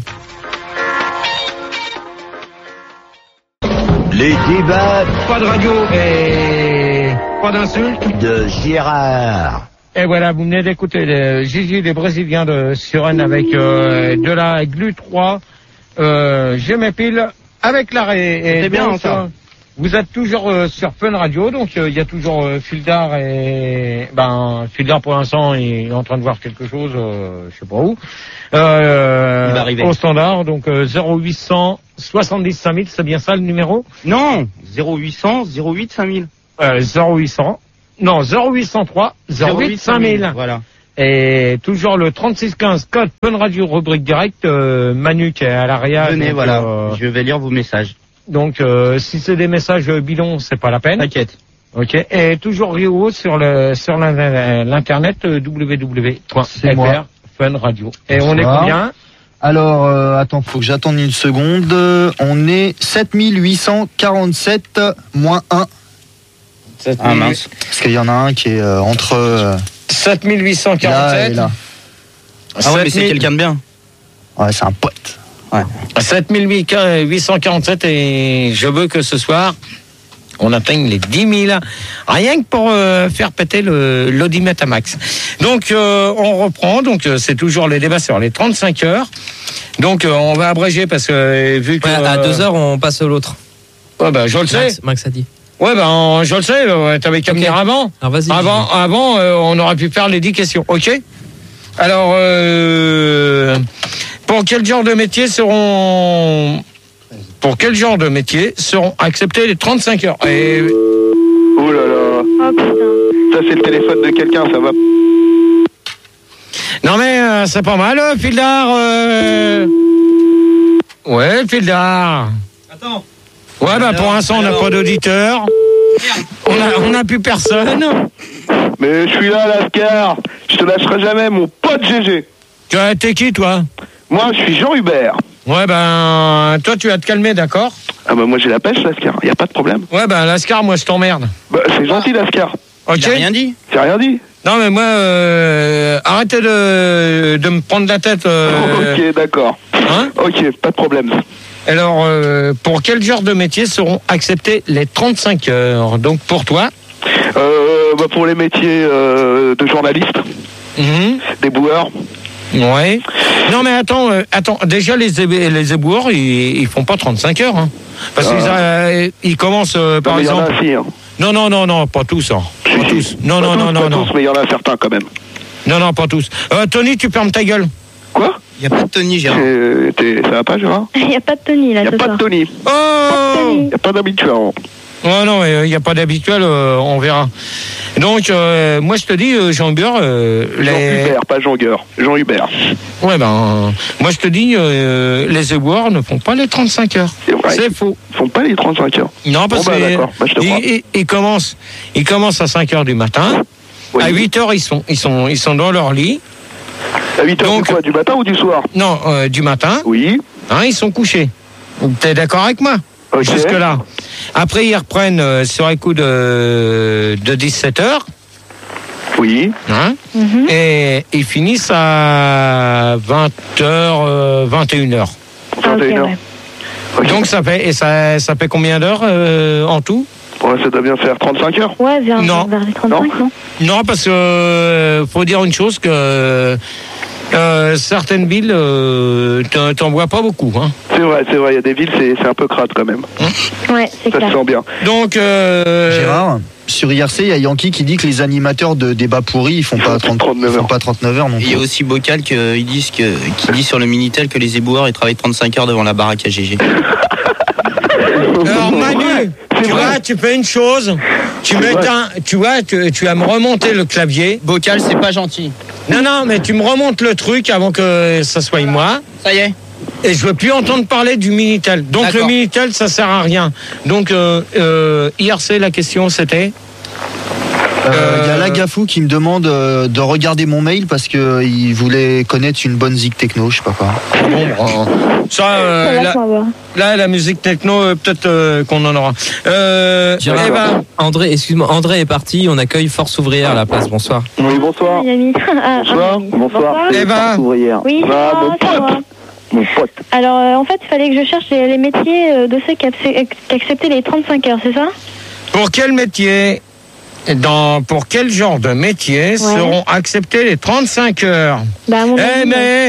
Les débats Pas de radio et pas d'insultes. de Gérard. Et voilà, vous venez d'écouter le Gigi les Brésiliens de Suresnes avec euh, de la glu trois. Euh, je m'épile avec l'arrêt. Et C'était bien, donc, ça. euh, Vous êtes toujours euh, sur Fun Radio, donc il euh, y a toujours euh, Fildar et ben Fildar pour l'instant il est en train de voir quelque chose, euh, je sais pas où. Euh, il va arriver. Au standard, donc euh, zéro huit cent soixante-dix cinq mille, c'est bien ça le numéro? Non, zéro huit cent zéro huit cinq mille. Euh, zéro huit cents, non zéro huit cent trois zéro huit cinq mille. Voilà. Et toujours le trente-six quinze code Fun Radio rubrique direct, euh, Manu qui est à l'arrière. Venez, donc, voilà, euh, je vais lire vos messages. Donc, euh, si c'est des messages bidons, c'est pas la peine. T'inquiète. Ok. Et toujours Rio sur le sur l'in- l'internet euh, w w w point f r Fun Radio. Et on est Bonsoir. combien? Alors, euh, attends, faut que j'attende une seconde. Euh, On est sept mille huit cent quarante-sept moins un. Ah mince. Parce qu'il y en a un qui est euh, entre euh, sept mille huit cent là et quarante-sept. là. Ah ouais, mais c'est quelqu'un de bien. Ouais, c'est un pote. Ouais. sept mille huit cent quarante-sept et je veux que ce soir on atteigne les dix mille, rien que pour euh, faire péter le l'audimètre à max. Donc euh, on reprend, donc euh, c'est toujours les débats sur les trente-cinq heures. Donc euh, on va abréger parce que euh, vu que Ouais, à deux heures, on passe à l'autre. Ouais, bah, je le sais. Max, Max a dit. Ouais, ben, je le sais, ouais, t'avais qu'à Ok. venir avant. Alors vas-y. Avant, avant euh, on aurait pu faire les dix questions, ok? Alors, euh, pour quel genre de métier seront... Pour quel genre de métier seront acceptés les trente-cinq heures? Et... Oh là là. Oh putain. Ça, c'est le téléphone de quelqu'un, ça va. Non mais, euh, c'est pas mal, euh, Fildar. Euh... Ouais, Fildar. Attends. Ouais, bah, pour l'instant, on n'a pas d'auditeur. On a, on a plus personne. Mais je suis là, Lascar. Je te lâcherai jamais, mon pote G G. Tu as- T'es qui, toi? Moi, je suis Jean Hubert. Ouais, ben, toi, tu vas te calmer, d'accord? Ah bah moi j'ai la pêche, Lascar. Y a pas de problème. Ouais, ben, Lascar, moi, je t'emmerde. Bah c'est gentil, Lascar. Ok? Il a rien dit. J'ai rien dit. Non, mais moi, euh, arrêtez de, de me prendre la tête. euh, Ok, d'accord. Hein? Ok, pas de problème. Alors, euh, pour quel genre de métier seront acceptés les trente-cinq heures? Donc, pour toi? Euh, bah pour les métiers euh, de journaliste, Mhm. des boueurs. Ouais. Non, mais attends, euh, attends. Déjà, les, ébé- les éboueurs, ils, ils font pas trente-cinq heures. Hein. Parce qu'ils euh, ils commencent, euh, par non, mais il y en exemple. a assez. Hein. Non, non, non, non, pas tous. Hein. Pas Si, si. tous. Non, Pas non, tous, non, pas non, non. tous, mais il y en a certains quand même. Non, non, pas tous. Euh, Tony, tu fermes ta gueule. Quoi? Il n'y a pas de Tony, Gérard. C'est- t'es- Ça va pas, Gérard? Il n'y a pas de Tony là Il n'y a ce pas soir. de Tony. Oh! Il n'y a pas d'habituel. Ouais, non, il n'y a pas d'habituel, euh, on verra. Donc, euh, moi, je te dis, euh, Jean Hubert, euh, Jean les... Hubert, pas Jean Gueur. Jean Hubert. Ouais, ben, moi, je te dis, euh, les éboueurs ne font pas les trente-cinq heures. C'est vrai. C'est faux. Ils font pas les trente-cinq heures. Non, parce Bon, bah, que d'accord. Bah, je te crois. ils, ils- ils commencent, ils commencent à cinq heures du matin. Oui. À huit heures, ils sont, ils sont, ils sont dans leur lit. À huit heures Donc- du quoi? Du matin ou du soir? Non, euh, du matin. Oui. Hein, ils sont couchés. T'es d'accord avec moi? Ok. Jusque-là. Après, ils reprennent euh, sur un coup de, de dix-sept heures. Oui. Hein, Mhm. et ils finissent à vingt heures, euh, vingt et une heures. Ah, ok, vingt et une heures. ouais. Ok. Donc ça fait, et ça, ça fait combien d'heures euh, en tout? Ouais, ça doit bien faire trente-cinq heures. Ouais, vers, Non. vers les trente-cinq, non, Non, parce que euh, faut dire une chose que euh, certaines villes, euh, t'en- t'en vois pas beaucoup. Hein. C'est vrai, c'est vrai. Il y a des villes, c'est c'est un peu crade quand même. Ouais, c'est Ça se clair. sent bien. Donc, euh, Gérard, sur I R C, il y a Yankee qui dit que les animateurs de débats pourris, ils font pas trente, trente-neuf ils font heures. pas trente-neuf heures non Et il y a plus. aussi Bocal que, ils disent que, qui dit sur le Minitel que les éboueurs ils travaillent trente-cinq heures devant la baraque à G G. alors Manu, C'est tu vrai. vois, tu fais une chose, tu C'est mets vrai. un, tu vois, tu, tu vas me remonter le clavier. Bocal, c'est pas gentil. Non, non, mais tu me remontes le truc avant que ça soit moi. Ça y est. Et je veux plus entendre parler du Minitel. Donc le D'accord. Minitel, ça sert à rien. Donc euh, euh, I R C, la question c'était. Euh, Il y a Lagafou qui me demande euh, de regarder mon mail parce qu'il voulait connaître une bonne zig techno, je sais pas quoi. Bon, bon, ça, Ça euh, va, là, ça va. là, la musique techno, euh, peut-être euh, qu'on en aura. Euh, Gérard. eh ben, André, excuse-moi, André est parti. On accueille Force Ouvrière à la place. Bonsoir. Oui, bonsoir. Yami. Ah, Bonsoir. Yami. Bonsoir. Eh ben, Ouvrière. Oui, ça Ah, va, mon ça pote. va. Mon pote. Alors, euh, en fait, il fallait que je cherche les, les métiers euh, de ceux qui, acceptent- qui acceptaient les trente-cinq heures, c'est ça? pour quel métier, dans, pour quel genre de métier seront acceptés les trente-cinq heures? Bah, à mon Eh avis, mais,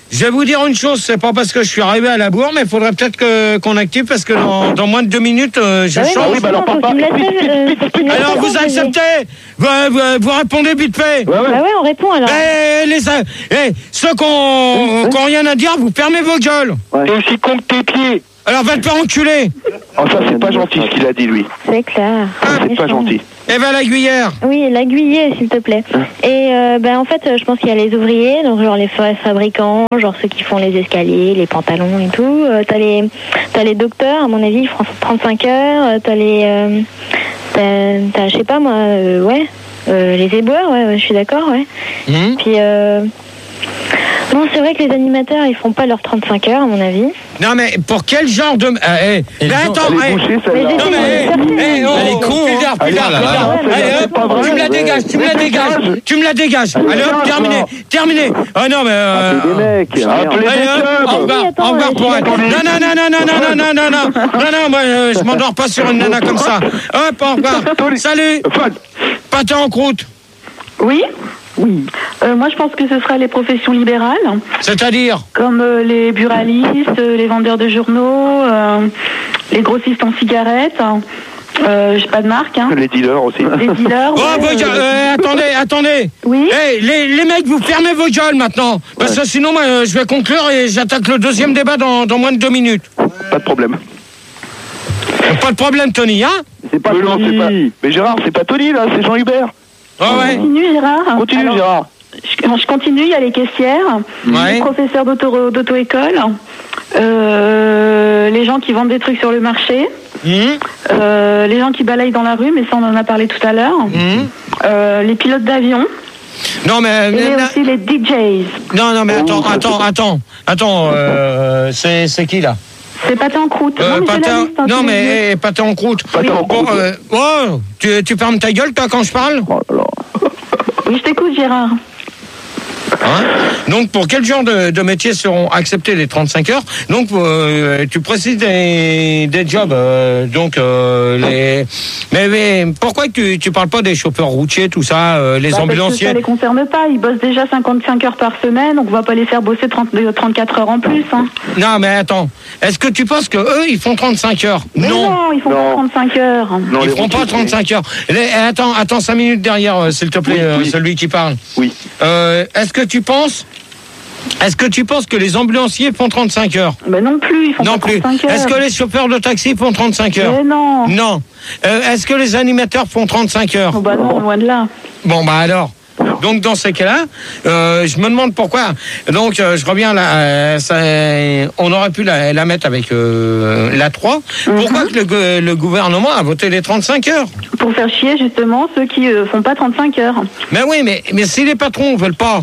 je vais vous dire une chose, c'est pas parce que je suis arrivé à la bourre, mais il faudrait peut-être que, qu'on active parce que dans, dans moins de deux minutes, euh, je Ah oui, change. mais bah alors, papa, Alors vous acceptez, vous, vous, vous répondez vite fait. Bah ouais, on répond alors. Eh, les, eh, ceux qui n'ont rien à dire, vous fermez vos gueules. Et aussi compte tes pieds. Alors va te faire enculer. Oh, ça, c'est pas gentil ce qu'il a dit, lui. C'est clair. C'est pas gentil. Eva Laguillère. Oui, l'aiguiller, s'il te plaît. Et euh, ben en fait, je pense qu'il y a les ouvriers, donc genre les fa- fabricants, genre ceux qui font les escaliers, les pantalons et tout. Euh, t'as les, t'as les docteurs, à mon avis, ils font trente-cinq heures. Euh, t'as les, euh, t'as, t'as, je sais pas moi, euh, ouais, euh, les éboueurs, ouais, ouais, je suis d'accord, ouais. Mmh. Puis euh, non, c'est vrai que les animateurs, ils font pas leurs trente-cinq heures, à mon avis. Non mais pour quel genre de... Ah, eh, mais attends, Elle est eh, bouchée, celle-là. non mais... eh, oh, Elle est con, plus hein. tard, plus tard, Allez, plus tard. là, là, Allez, c'est hop, pas vrai. tu me la dégages, tu me la Mais dégages, dégage. tu me la dégages. Allez hop, dégage, terminé, là. terminé. Ah non mais... euh, Appelez des mecs. Appelez Allez, des hop, au clubs. revoir, attends, au revoir ouais, pour je elle. suis Non, non, non, non, non, non, non, non, non, non, non, moi, euh, je m'endors pas sur une nana comme ça. Hop, au revoir. Salut. Pâté en croûte. Oui. Oui. Euh, moi, je pense que ce sera les professions libérales, C'est-à-dire comme euh, les buralistes, euh, les vendeurs de journaux, euh, les grossistes en cigarettes. Euh, j'ai pas de marque, hein. Les dealers aussi. Les dealers. Oh, ouais, vos gueules, euh, euh, attendez, attendez. Oui. Eh, les, les mecs, vous fermez vos gueules maintenant. Parce que sinon, moi, euh, je vais conclure et j'attaque le deuxième débat dans, dans moins de deux minutes. Pas de problème. Pas de problème, Tony, hein? C'est pas Tony. Non, c'est pas... Mais Gérard, c'est pas Tony, là, c'est Jean Hubert. Ah ouais. Continue, Gérard. Continue, Alors, Gérard. Je, je continue, il y a les caissières, Ouais. les professeurs d'auto, d'auto-école, euh, les gens qui vendent des trucs sur le marché, Mmh. euh, les gens qui balayent dans la rue, mais ça on en a parlé tout à l'heure, Mmh. euh, les pilotes d'avion, Non, mais... et mais- aussi les D Js. Non, non, mais attends, attends, attends. Attends, euh, c'est, c'est qui, là? C'est pâté en croûte. Euh, non, mais j'ai pâté la en- liste, hein, non sous les yeux. mais eh, pâté en croûte. Pâté en Bon, croûte. euh, oh, tu, tu fermes ta gueule, toi, quand je parle? Oh là là. Oui, je t'écoute, Gérard. Hein? Donc, pour quel genre de, de métiers seront acceptés les trente-cinq heures? Donc, euh, tu précises des, des jobs. euh, donc, euh, les... mais, mais pourquoi tu tu parles pas des chauffeurs routiers, tout ça, euh, les Bah, parce que ambulanciers? ça les concerne pas. Ils bossent déjà cinquante-cinq heures par semaine, donc on va pas les faire bosser trente, trente-quatre heures en plus. Hein. Non, mais attends. Est-ce que tu penses que eux, ils font trente-cinq heures? Mais non, ils font Non. pas trente-cinq heures. Non, Ils les feront pas routiers, trente-cinq heures. Les- attends, attends cinq minutes derrière, euh, s'il te plaît, Oui, euh, oui. celui qui parle. Oui. Euh, est-ce que tu penses, est-ce que tu penses que les ambulanciers font trente-cinq heures? Ben non plus, ils font Non pas plus. trente-cinq heures. Est-ce que les chauffeurs de taxi font trente-cinq heures? Mais non. Non. Euh, est-ce que les animateurs font trente-cinq heures? Oh bah non, loin de là. Bon, bah alors. Donc dans ces cas-là, euh, je me demande pourquoi. Donc euh, je reviens là, euh, ça, on aurait pu la, la mettre avec euh, la trois. Pourquoi que le, go- le gouvernement a voté les trente-cinq heures? Pour faire chier justement ceux qui euh, font pas trente-cinq heures. Mais oui, mais, mais si les patrons veulent pas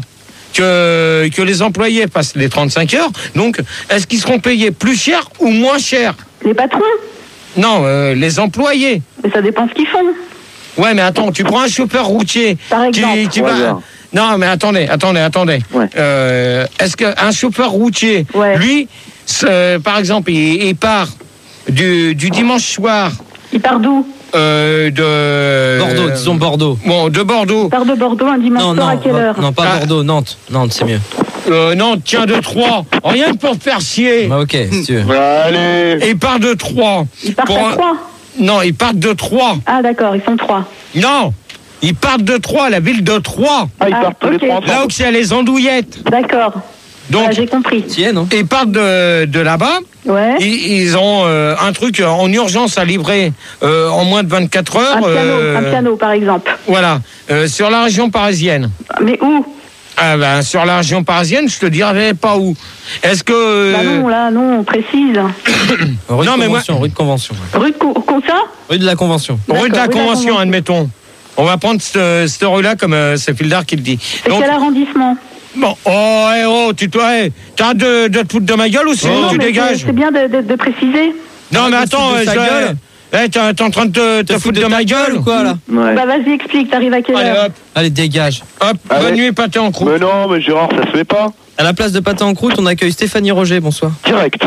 que, que les employés passent les trente-cinq heures, donc est-ce qu'ils seront payés plus cher ou moins cher? Les patrons. Non, euh, les employés. Mais ça dépend ce qu'ils font. Ouais, mais attends, tu prends un chauffeur routier Par qui, exemple. qui Ouais, va... bien. Non, mais attendez, attendez, attendez. Ouais. Euh, est-ce qu'un chauffeur routier, Ouais. lui, ce- par exemple, il, il part du, du dimanche soir Il part d'où? euh, de... Bordeaux, disons Bordeaux. Bon, de Bordeaux. Il part de Bordeaux un dimanche Non, soir non, à quelle non, heure? non, pas Ah. Bordeaux, Nantes. Nantes, c'est mieux. Euh, non, tiens, de Troyes. Rien que pour te faire chier. Bah, ok, si tu veux. Allez. Et il part de Troyes. Ils partent Pour à un- trois. Non, ils partent de Troyes. Ah d'accord, ils sont trois. Non, ils partent de Troyes, la ville de Troyes. Ah, ils Ah, partent tous les ok. trois. Là où c'est les andouillettes. D'accord. Donc, Ah, j'ai compris. Tiens, non? ils partent de, de là-bas. Ouais. Ils, ils ont euh, un truc en urgence à livrer euh, en moins de vingt-quatre heures. Un piano, euh, un piano par exemple. Voilà, euh, sur la région parisienne. Mais où? Ah ben, sur la région parisienne, je te dirais pas où. Est-ce que... euh, Bah non, là, non, on précise. Rue Non, de mais moi- Convention, rue de Convention. ouais. Rue de Co- comme ça? Rue de la Convention. rue de la D'accord, Convention, admettons. On va prendre cette, cette rue-là comme euh, c'est Fildar qui le dit. C'est quel arrondissement? bon, oh, eh, oh, tu dois... eh, t'arrêtes de, de te foutre de ma gueule ou sinon Non, tu mais dégages? c'est- C'est bien de, de- de préciser. Non, mais Arrête de attends, foutre de euh, sa je- gueule. eh, t'es t'es en train de te, te foutre de ma gueule ou quoi, là? Ouais. Bah vas-y, explique, t'arrives à quelle Allez, heure? hop, Allez, dégage. hop, Allez. bonne nuit, pâté en croûte. Mais non, mais Gérard, ça se fait pas. À la place de pâté en croûte, on accueille Stéphanie Roger, bonsoir. Direct.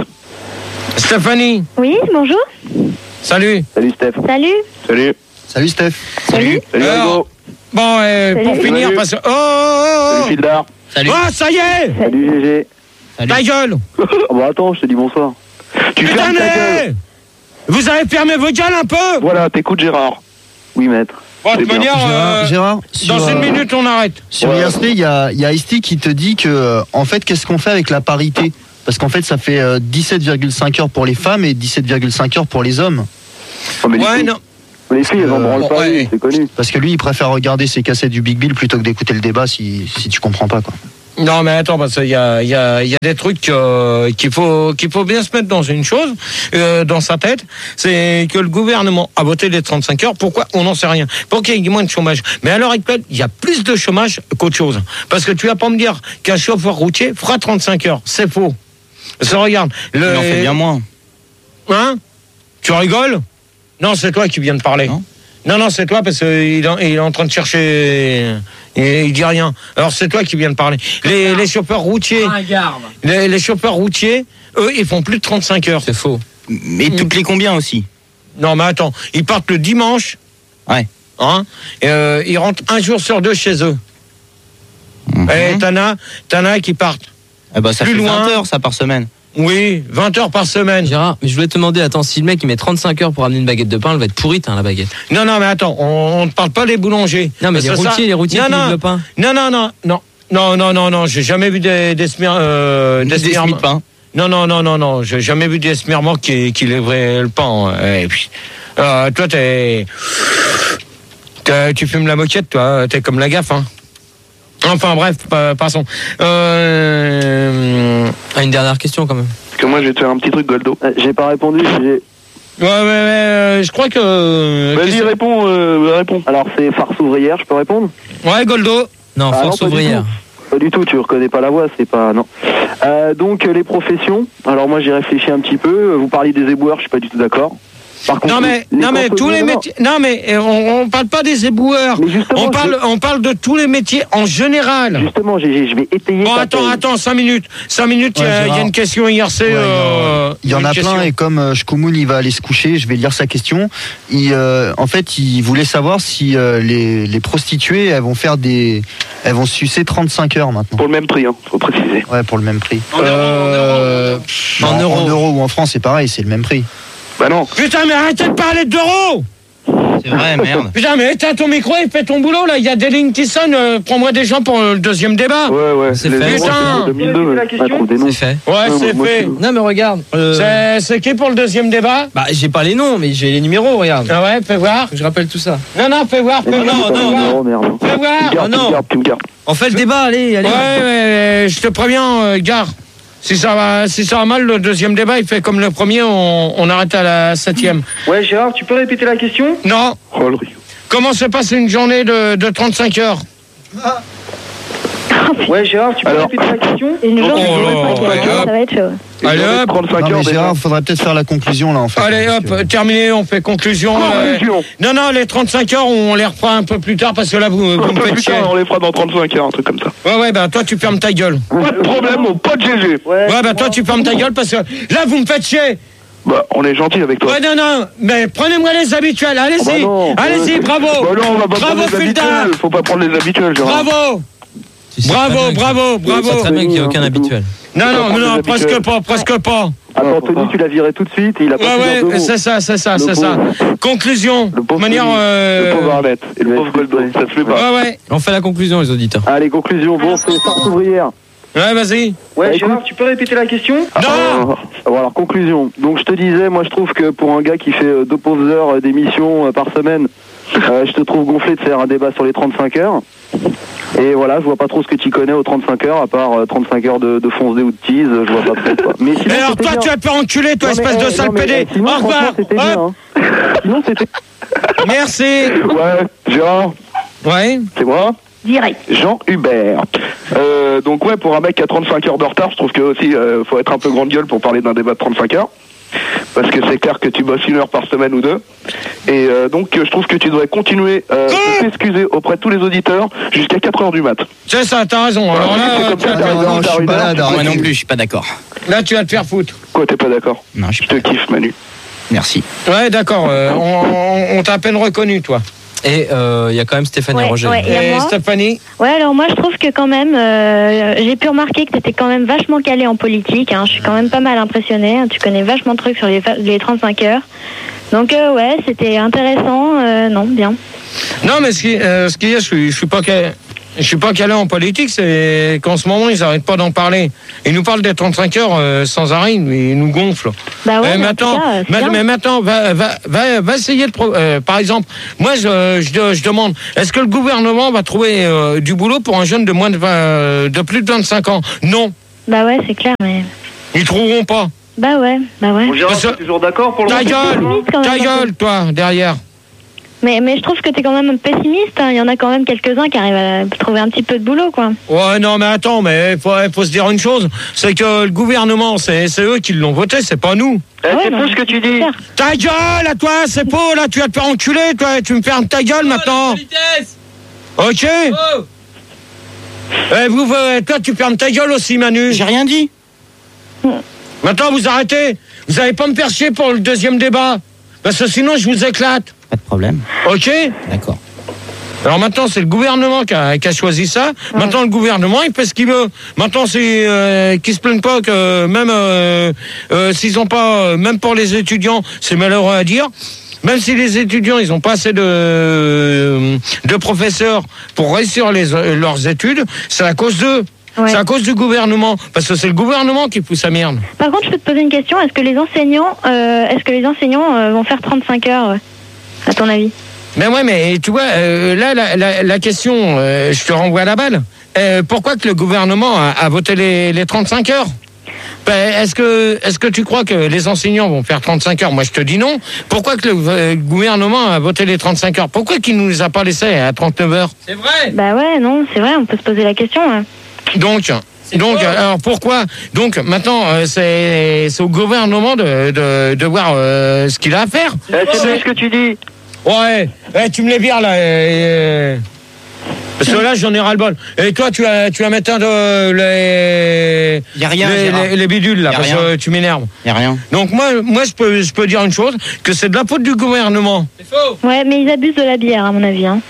Stéphanie, Oui, bonjour. salut. Salut, Steph. Salut. Salut. Salut Steph. Salut. Salut, Alors, Hugo. Bon, euh, pour Salut. finir, Salut. parce que... Oh, oh, oh, Salut, Fildar. Salut. oh, ça y est. Salut, G G. Ta gueule. Ah bah attends, je te dis bonsoir. Tu Putain, fermes ta mais gueule. vous avez fermé vos gueules un peu. Voilà, t'écoutes Gérard. Oui, maître. Bon, de C'est toute bien. manière, Gérard, euh, Gérard, dans sur, une euh, minute, on arrête. Sur Ouais. I R C, il y a, il y a Ice-T qui te dit que, euh, en fait, qu'est-ce qu'on fait avec la parité? Parce qu'en fait, ça fait euh, dix-sept virgule cinq heures pour les femmes et dix-sept virgule cinq heures pour les hommes. Oh, mais les Ouais, filles- non. Les filles, elles en branlent bon, pas, ouais. lui, c'est connu. Parce que lui, il préfère regarder ses cassettes du Big Bill plutôt que d'écouter le débat si, si tu comprends pas, quoi. Non, mais attends, parce qu'il y a, il y a, il y a des trucs euh, qu'il faut, qu'il faut bien se mettre dans une chose, euh, dans sa tête, c'est que le gouvernement a voté les trente-cinq heures. Pourquoi? On n'en sait rien. Pour qu'il y ait moins de chômage. Mais à l'heure actuelle, il y a plus de chômage qu'autre chose. Parce que tu vas pas me dire qu'un chauffeur routier fera trente-cinq heures. C'est faux. Ça, regarde. Le... Il en fait bien moins. Hein? Tu rigoles? Non, c'est toi qui viens de parler. Non, non, non c'est toi parce qu'il est, il est en train de chercher. Et il dit rien. Alors c'est toi qui viens de parler. Les, les chauffeurs routiers, les, les chauffeurs routiers, eux, ils font plus de trente-cinq heures. C'est faux. Mais toutes les combien aussi? Non, mais attends, ils partent le dimanche. Ouais. Hein, et, euh, ils rentrent un jour sur deux chez eux. Mhm. Et t'en as, t'en as qui partent. Eh ben, ça plus fait loin. vingt heures ça par semaine. Oui, vingt heures par semaine. Gérard, mais je voulais te demander, attends, si le mec il met trente-cinq heures pour amener une baguette de pain, elle va être pourrite, hein, la baguette. Non, non, mais attends, on ne parle pas des boulangers. Non, mais Parce les que ça- routiers, les routiers non, qui non, livrent le pain. Non, non, non, non. Non, non, non, non, j'ai jamais vu des, des smer, euh, des Des smer- semis de pain. Non, non, non, non, non, j'ai jamais vu des smermans qui, qui livraient le pain. Et puis, euh, toi, t'es, t'es- tu fumes la moquette, toi, t'es comme la gaffe, hein. Enfin, bref, pa- passons. Euh... Ah, une dernière question quand même. Parce que moi, je vais te faire un petit truc, Goldo. Euh, J'ai pas répondu, j'ai... Ouais, ouais, ouais, euh, je crois que... Vas-y, qu'est-ce- réponds, euh, réponds. Alors, c'est farce ouvrière, je peux répondre? Ouais, Goldo. Non, Ah, force non, pas du ouvrière. tout. Pas du tout, tu reconnais pas la voix, c'est pas... Non. Euh, donc, euh, les professions. Alors, moi, j'ai réfléchi un petit peu. Vous parliez des éboueurs, je suis pas du tout d'accord. Par contre, Non mais, les non mais contrôles- tous les non, non. métiers. Non mais euh, on, on parle pas des éboueurs. Mais justement, On parle, je- on parle de tous les métiers en général. Justement, j'ai- je vais étayer Bon ta attends, thèse. attends, cinq minutes, cinq minutes. Il y a- Ouais, il y, a Gérard. une question I R C. Ouais, euh, Il y en une a question. plein et comme euh, Shkoumoun il va aller se coucher, je vais lire sa question. Il, euh, en fait, il voulait savoir si euh, les, les prostituées elles vont faire des, elles vont sucer trente-cinq heures maintenant. Pour le même prix, hein, faut préciser. Ouais, pour le même prix. Euh, Non, En euros. En euros ou en France, c'est pareil, c'est le même prix. Bah non. Putain mais arrêtez de parler d'euros. C'est vrai, merde. Putain mais éteins ton micro et fais ton boulot là. Il y a des lignes qui sonnent. euh, Prends-moi des gens pour le deuxième débat. Ouais, ouais. C'est les fait. euros, Putain. c'est deux mille deux. La Ouais, question trouve des noms. C'est fait. Ouais, Ouais, c'est moi, fait. je- Non, mais regarde. euh, C'est, c'est qui pour le deuxième débat? Bah, j'ai pas les noms, mais j'ai les numéros, regarde. Ah ouais, fais voir. Je rappelle tout ça. Non non, fais voir, fais Mais voir. tu non, me non, parles non. d'euros, merde. Fais Tu me voir. gardes, Oh, tu me non. gardes, tu me gardes. On fait le débat, allez, allez. Ouais, ouais, je te préviens, euh, gare. Si ça va, si ça va mal, le deuxième débat, il fait comme le premier, on, on arrête à la septième. Ouais, Gérard, tu peux répéter la question? Non. Oh, le riz. Comment se passe une journée de, de trente-cinq heures? Ouais, Gérard, tu peux Alors. répéter la question? Une journée, Oh là, ça va être- ouais, hop. ça va être chaud. Allez, hop. trente-cinq Non, heures mais déjà. Gérard, faudrait peut-être faire la conclusion là en fait. Allez, Parce que- hop, terminé, on fait conclusion. euh, Conclusion. non, non, les trente-cinq heures, on les reprend un peu plus tard parce que là, vous, vous me faites chier. Putain, on les fera dans trente-cinq heures, un truc comme ça. Ouais, ouais, bah toi, tu fermes ta gueule. Pas de problème, mon pote G G. Ouais, bah toi, tu fermes ta gueule parce que là, vous me faites chier. Bah, on est gentil avec toi. Ouais, non, non, mais prenez-moi les habituels, allez-y. Ah bah non. Allez-y, Euh, bravo. Bah non, on va pas Bravo, prendre les Fulda. habituels. Faut pas prendre les habituels, Gérard. Bravo. Tu sais Bravo, très bien que- bravo, Tu sais bravo. très bien qu'il n'y a aucun hein, habituel. Non, Faut non, prendre non, les presque habituels. pas, presque pas. Attends, Tony, tu l'as viré tout de suite et il a pas Ouais, pu dire deux ouais, mots. c'est ça, c'est ça, Le c'est ça. pauvre. Conclusion. Le De pauvre manière. Tony, euh, le pauvre Arlette et le pauvre Goldo, ça se fait pas. Ouais, ouais. On fait la conclusion, les auditeurs. Allez, conclusion, bon, c'est farce ouvrière. Ouais, vas-y. Ouais, Bah, Gérard, écoute. tu peux répéter la question? Non. Ah, bon, alors, conclusion. Donc, je te disais, moi, je trouve que pour un gars qui fait euh, deux pauvres heures euh, d'émission euh, par semaine, euh, je te trouve gonflé de faire un débat sur les trente-cinq heures. Et voilà, je vois pas trop ce que tu connais aux trente-cinq heures, à part euh, trente-cinq heures de, de fonce D ou de tease, je vois pas trop, quoi. Mais Et sinon, alors, c'était toi, bien. tu vas te faire enculer, toi, Non, mais, espèce de eh, sale non, mais, pédé. eh, sinon, Au revoir. franchement, c'était bien, Hop. hein. Sinon, c'était... Merci. Ouais, Gérard, Ouais. c'est moi Direct. Jean Hubert. Euh, donc ouais, pour un mec qui a trente-cinq heures de retard, je trouve que aussi euh, faut être un peu grande gueule pour parler d'un débat de trente-cinq heures. Parce que c'est clair que tu bosses une heure par semaine ou deux. Et euh, donc euh, je trouve que tu devrais continuer euh, de t'excuser auprès de tous les auditeurs jusqu'à quatre heures du mat. C'est ça, t'as raison. Alors c'est là, comme tu ça, vas- t'as raison, non, je t'as suis une pas heure, là, tu- arrête. Moi non plus, je suis pas d'accord. là, tu vas te faire foutre. Quoi, t'es pas d'accord? Non, je suis Je te kiffe, Manu. Merci. Ouais, d'accord. euh, on on- on t'a à peine reconnu, toi. Et il euh, y a quand même Stéphanie Ouais, Roger. ouais, et Et moi Stéphanie? Ouais, alors moi je trouve que quand même, euh, j'ai pu remarquer que tu étais quand même vachement calé en politique. Hein. Je suis quand même pas mal impressionnée. Hein. Tu connais vachement de trucs sur les, les trente-cinq heures. Donc euh, ouais, c'était intéressant. Euh, non, bien. Non, mais ce qui, euh, ce qui est, je suis, je suis pas calé. Je suis pas calé en politique, c'est qu'en ce moment, ils n'arrêtent pas d'en parler. Ils nous parlent des trente-cinq heures euh, sans arrêt, ils nous gonflent. Bah ouais, Euh, mais en maintenant, tout cas, c'est ma- bien. mais maintenant, va, va, va, va essayer de... pro- euh, par exemple, moi, je, je, je demande, est-ce que le gouvernement va trouver euh, du boulot pour un jeune de, moins de, vingt, de plus de vingt-cinq ans? Non. Bah ouais, c'est clair, mais... Ils trouveront pas. Bah ouais, bah ouais. Bon, Gérard, Parce que- t'es toujours d'accord pour le Ta moment gueule, limite, quand ta même, gueule, toi, derrière. Mais, mais je trouve que t'es quand même pessimiste. Hein. Il y en a quand même quelques-uns qui arrivent à trouver un petit peu de boulot, quoi. Ouais, non, mais attends, mais il faut, faut se dire une chose, c'est que le gouvernement, c'est c'est eux qui l'ont voté, c'est pas nous. Eh, Ah ouais, c'est non, faux ce que tu dis. clair. Ta gueule, à toi, c'est faux, là, tu vas te faire enculer, toi, tu me fermes ta gueule maintenant. Ok. Oh. Eh, vous, vous, toi, tu fermes ta gueule aussi, Manu. J'ai rien dit. Maintenant, vous arrêtez. Vous allez pas me faire chier pour le deuxième débat. Parce que sinon, je vous éclate. Pas de problème. Ok. D'accord. Alors maintenant, c'est le gouvernement qui a, qui a choisi ça. Maintenant, le gouvernement, il fait ce qu'il veut. Maintenant, c'est euh, qu'ils se plaignent pas que même euh, euh, s'ils ont pas, euh, même pour les étudiants, c'est malheureux à dire. Même si les étudiants, ils ont pas assez de de professeurs pour réussir les, leurs études, c'est à cause d'eux. Ouais. C'est à cause du gouvernement, parce que c'est le gouvernement qui pousse sa merde. Par contre, je peux te poser une question. Est-ce que les enseignants, euh, est-ce que les enseignants euh, vont faire trente-cinq heures, ouais, à ton avis? Mais ouais, mais tu vois, euh, là, la, la, la question, euh, je te renvoie la balle. Euh, pourquoi que le gouvernement a, a voté les, les trente-cinq heures? Ben, est-ce que, est-ce que tu crois que les enseignants vont faire trente-cinq heures? Moi, je te dis non. Pourquoi que le euh, gouvernement a voté les trente-cinq heures? Pourquoi qu'il nous les a pas laissés à trente-neuf heures? C'est vrai. Bah ouais, non, c'est vrai, on peut se poser la question. Ouais. Donc, donc, alors pourquoi? Donc maintenant, euh, c'est, c'est au gouvernement de, de, de voir euh, ce qu'il a à faire. Eh, c'est faux ce que tu dis. Ouais, eh, tu me les vires là. euh, Parce que là, j'en ai ras-le-bol. Et toi, tu vas, tu vas mettre un de les, Y a rien, les, Gérard. les, les bidules là, Y a parce rien. que tu m'énerves. Y a rien. Donc moi, moi, je peux, je peux dire une chose, que c'est de la faute du gouvernement. C'est faux. Ouais, mais ils abusent de la bière, à mon avis. Hein.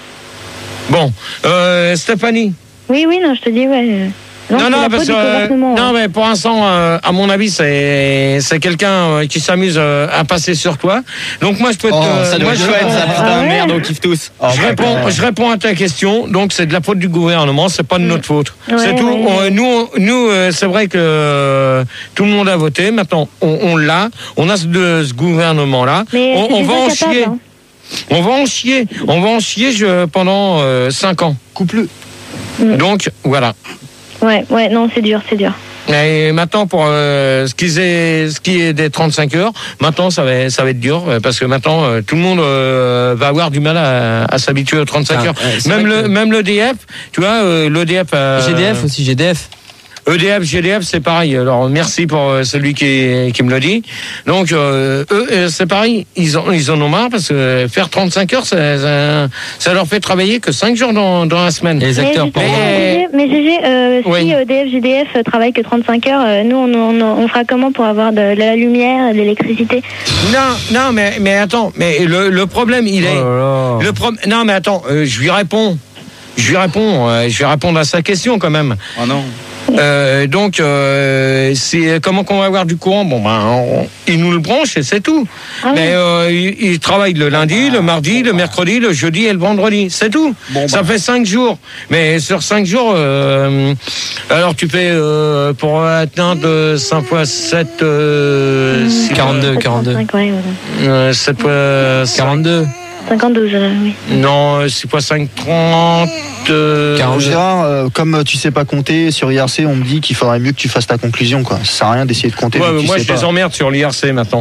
Bon, euh, Stéphanie. Oui, oui, non, je te dis, ouais. euh, Non, c'est la parce faute du que euh, gouvernement. non, ouais. mais pour l'instant, euh, à mon avis, c'est, c'est quelqu'un euh, qui s'amuse euh, à passer sur toi. Donc moi, je peux te, Oh, ça doit moi, je être réponds- ça, putain, Ah ouais. merde, on kiffe tous. Je réponds, je réponds à ta question. Donc c'est de la faute du gouvernement, c'est pas de notre faute. Ouais, c'est tout. ouais. On- nous, on- nous, euh, c'est vrai que euh, tout le monde a voté. Maintenant, on, on l'a. On a ce, de, ce gouvernement-là. Mais On, c'est on des va en incapables, chier. hein. On va en chier. On va en chier je, pendant euh, cinq ans. Coupe-le. Mm. Donc voilà. Ouais, ouais, non, c'est dur, c'est dur. Et maintenant, pour euh, ce, qui est, ce qui est des trente-cinq heures, maintenant, ça va, ça va être dur, euh, parce que maintenant, euh, tout le monde euh, va avoir du mal à, à s'habituer aux trente-cinq Ah, heures. ouais, c'est Même vrai le, que- même l'E D F, tu vois, euh, l'E D F... euh, G D F aussi, G D F. E D F, G D F, c'est pareil. Alors, merci pour euh, celui qui, qui me le dit. Donc, euh, eux, euh, c'est pareil. Ils, ont, ils en ont marre, parce que faire trente-cinq heures, ça, ça, ça leur fait travailler que cinq jours dans, dans la semaine. Et les Mais acteurs, justement, pour Mais- G G, mais G G, euh, Oui. si E D F, G D F travaille que trente-cinq heures, euh, nous, on, on, on fera comment pour avoir de, de la lumière, de l'électricité? Non, non, mais, mais attends, mais le, le problème, il est... Oh là là. Le pro- Non, mais attends, euh, je lui réponds. Je lui réponds, euh, je vais répondre à sa question quand même. Oh non. Euh, donc, euh, c'est comment qu'on va avoir du courant? Bon, ben, on- il nous le branche et c'est tout. Ah Mais oui. euh, il, il travaille le lundi, le mardi, le mercredi, le jeudi et le vendredi. C'est tout. Ça fait cinq jours. Mais sur cinq jours, euh, alors tu fais euh, pour atteindre cinq fois sept, euh, six- quarante-deux, quarante-deux. cinq, ouais, ouais. euh, sept fois cinq, quarante-deux. cinquante-deux, euh, oui. non, six fois cinq, trente. euh, Alors, Gérard, euh, comme tu sais pas compter sur I R C, on me dit qu'il faudrait mieux que tu fasses ta conclusion, quoi. Ça sert à rien d'essayer de compter. Ouais, vu que mais tu moi, sais je les pas. emmerde sur l'I R C maintenant.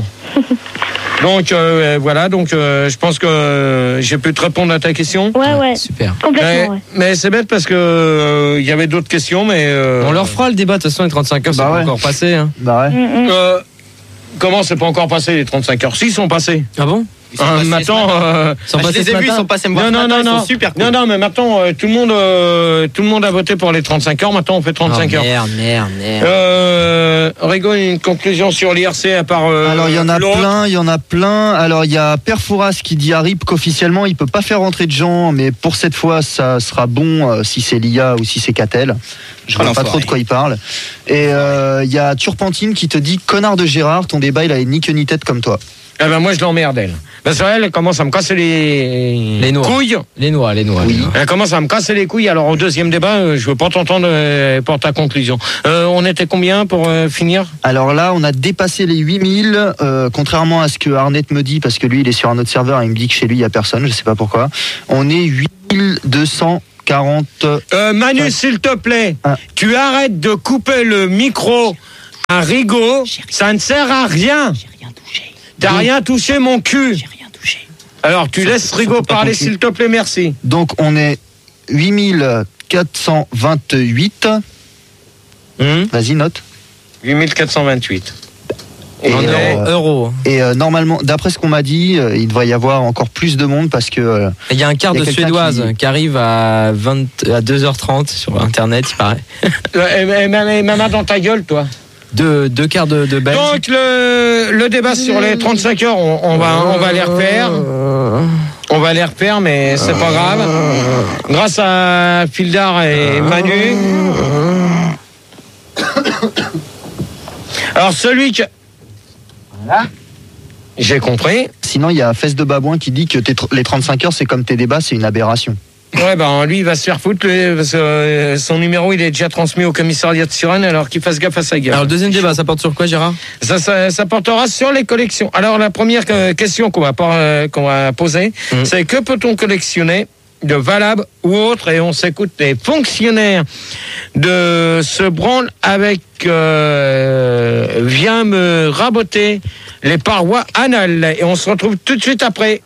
Donc, euh, voilà, donc euh, je pense que euh, j'ai pu te répondre à ta question. Ouais, ouais, Super. Mais, complètement, ouais. mais c'est bête parce que euh, il y avait d'autres questions, mais... euh, On leur fera le débat, de toute façon, les trente-cinq heures, c'est Bah pas ouais. encore passé. Hein. Bah ouais. Mm, mm. euh, comment c'est pas encore passé les trente-cinq heures? Si, ils sont passés. Ah bon? Ils sont Euh, passés ce maintenant... matin. euh, Ils sont Ah, je passés les ce ai vus, ils matin sont passés me voir non, ce non, matin, non, ils non. sont super cool. Non, non, mais maintenant, euh, tout, le monde, euh, tout le monde a voté pour les trente-cinq heures. Maintenant, on fait trente-cinq Oh, heures. Merde, merde, merde. Euh, euh, Rigaud, une conclusion sur l'I R C à part. Euh, Alors il y en a l'autre. plein, il y en a plein. Alors il y a Père Fouras qui dit à R I P qu'officiellement il peut pas faire rentrer de gens, mais pour cette fois ça sera bon euh, si c'est l'I A ou si c'est Catel. Je Ah, vois pas trop de quoi il parle. Et euh, il y a Turpentine qui te dit connard de Gérard, ton débat il avait ni queue ni tête comme toi. Eh ben moi je l'emmerde elle. Parce qu'elle commence à me casser les, Les noix. couilles. Les noix, les noix. Oui. les noix. Elle commence à me casser les couilles. Alors au deuxième débat, euh, je veux pas t'entendre euh, pour ta conclusion. Euh, on était combien pour euh, finir? Alors là, on a dépassé les huit mille, euh, contrairement à ce que Arnett me dit, parce que lui, il est sur un autre serveur et il me dit que chez lui, il n'y a personne, je sais pas pourquoi. On est huit mille deux cent quarante. Euh, Manu, Ouais. s'il te plaît, Ah. tu arrêtes de couper le micro à Rigaud. Ça ne sert à rien. T'as rien touché, mon cul. Alors tu laisses Rigaud parler, s'il te plaît, merci. Donc, on est huit mille quatre cent vingt-huit. Hum Vas-y, note. huit mille quatre cent vingt-huit. Et En euh, euros. euros. Et euh, normalement, d'après ce qu'on m'a dit, euh, il devrait y avoir encore plus de monde parce que. euh, Il y a un quart Il y a de quelqu'un suédoise qui- qui... arrive à, vingt, à deux heures trente sur Internet, il paraît. Euh, et, et, et maman dans ta gueule, toi. Deux, deux quarts de, de Belges. Donc le, le débat sur les trente-cinq heures, on, on va, on va les refaire. On va les refaire, mais c'est pas grave. Grâce à Fildar et Manu. Alors celui que... Voilà. J'ai compris. Sinon, il y a Fesse de Babouin qui dit que tes tr- les trente-cinq heures, c'est comme tes débats, c'est une aberration. Ouais, ben lui, il va se faire foutre, lui, parce que euh, son numéro, il est déjà transmis au commissariat de Suresnes, alors qu'il fasse gaffe à sa gueule. Alors le deuxième débat, ça porte sur quoi, Gérard? Ça, ça, ça portera sur les collections. Alors la première euh, question qu'on va, pas, euh, qu'on va poser, Mm. c'est que peut-on collectionner de valable ou autre? Et on s'écoute les fonctionnaires de ce branle avec euh, Viens me raboter les parois anales. Et on se retrouve tout de suite après.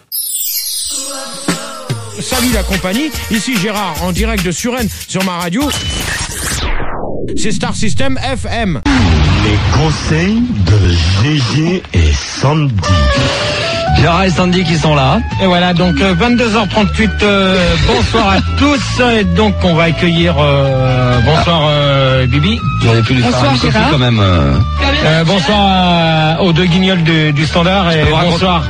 Salut la compagnie, ici Gérard en direct de Suresnes sur ma radio. C'est Star System F M. Les conseils de Gégé et Sandy. Gérard et Sandy qui sont là. Et voilà, donc euh, vingt-deux heures trente-huit, euh, bonsoir à tous. Et donc on va accueillir, euh, bonsoir euh, Bibi. J'aurais pu lui faire un copie quand même. euh. Euh, bonsoir à- aux deux guignols du, du standard et peux raconter- bonsoir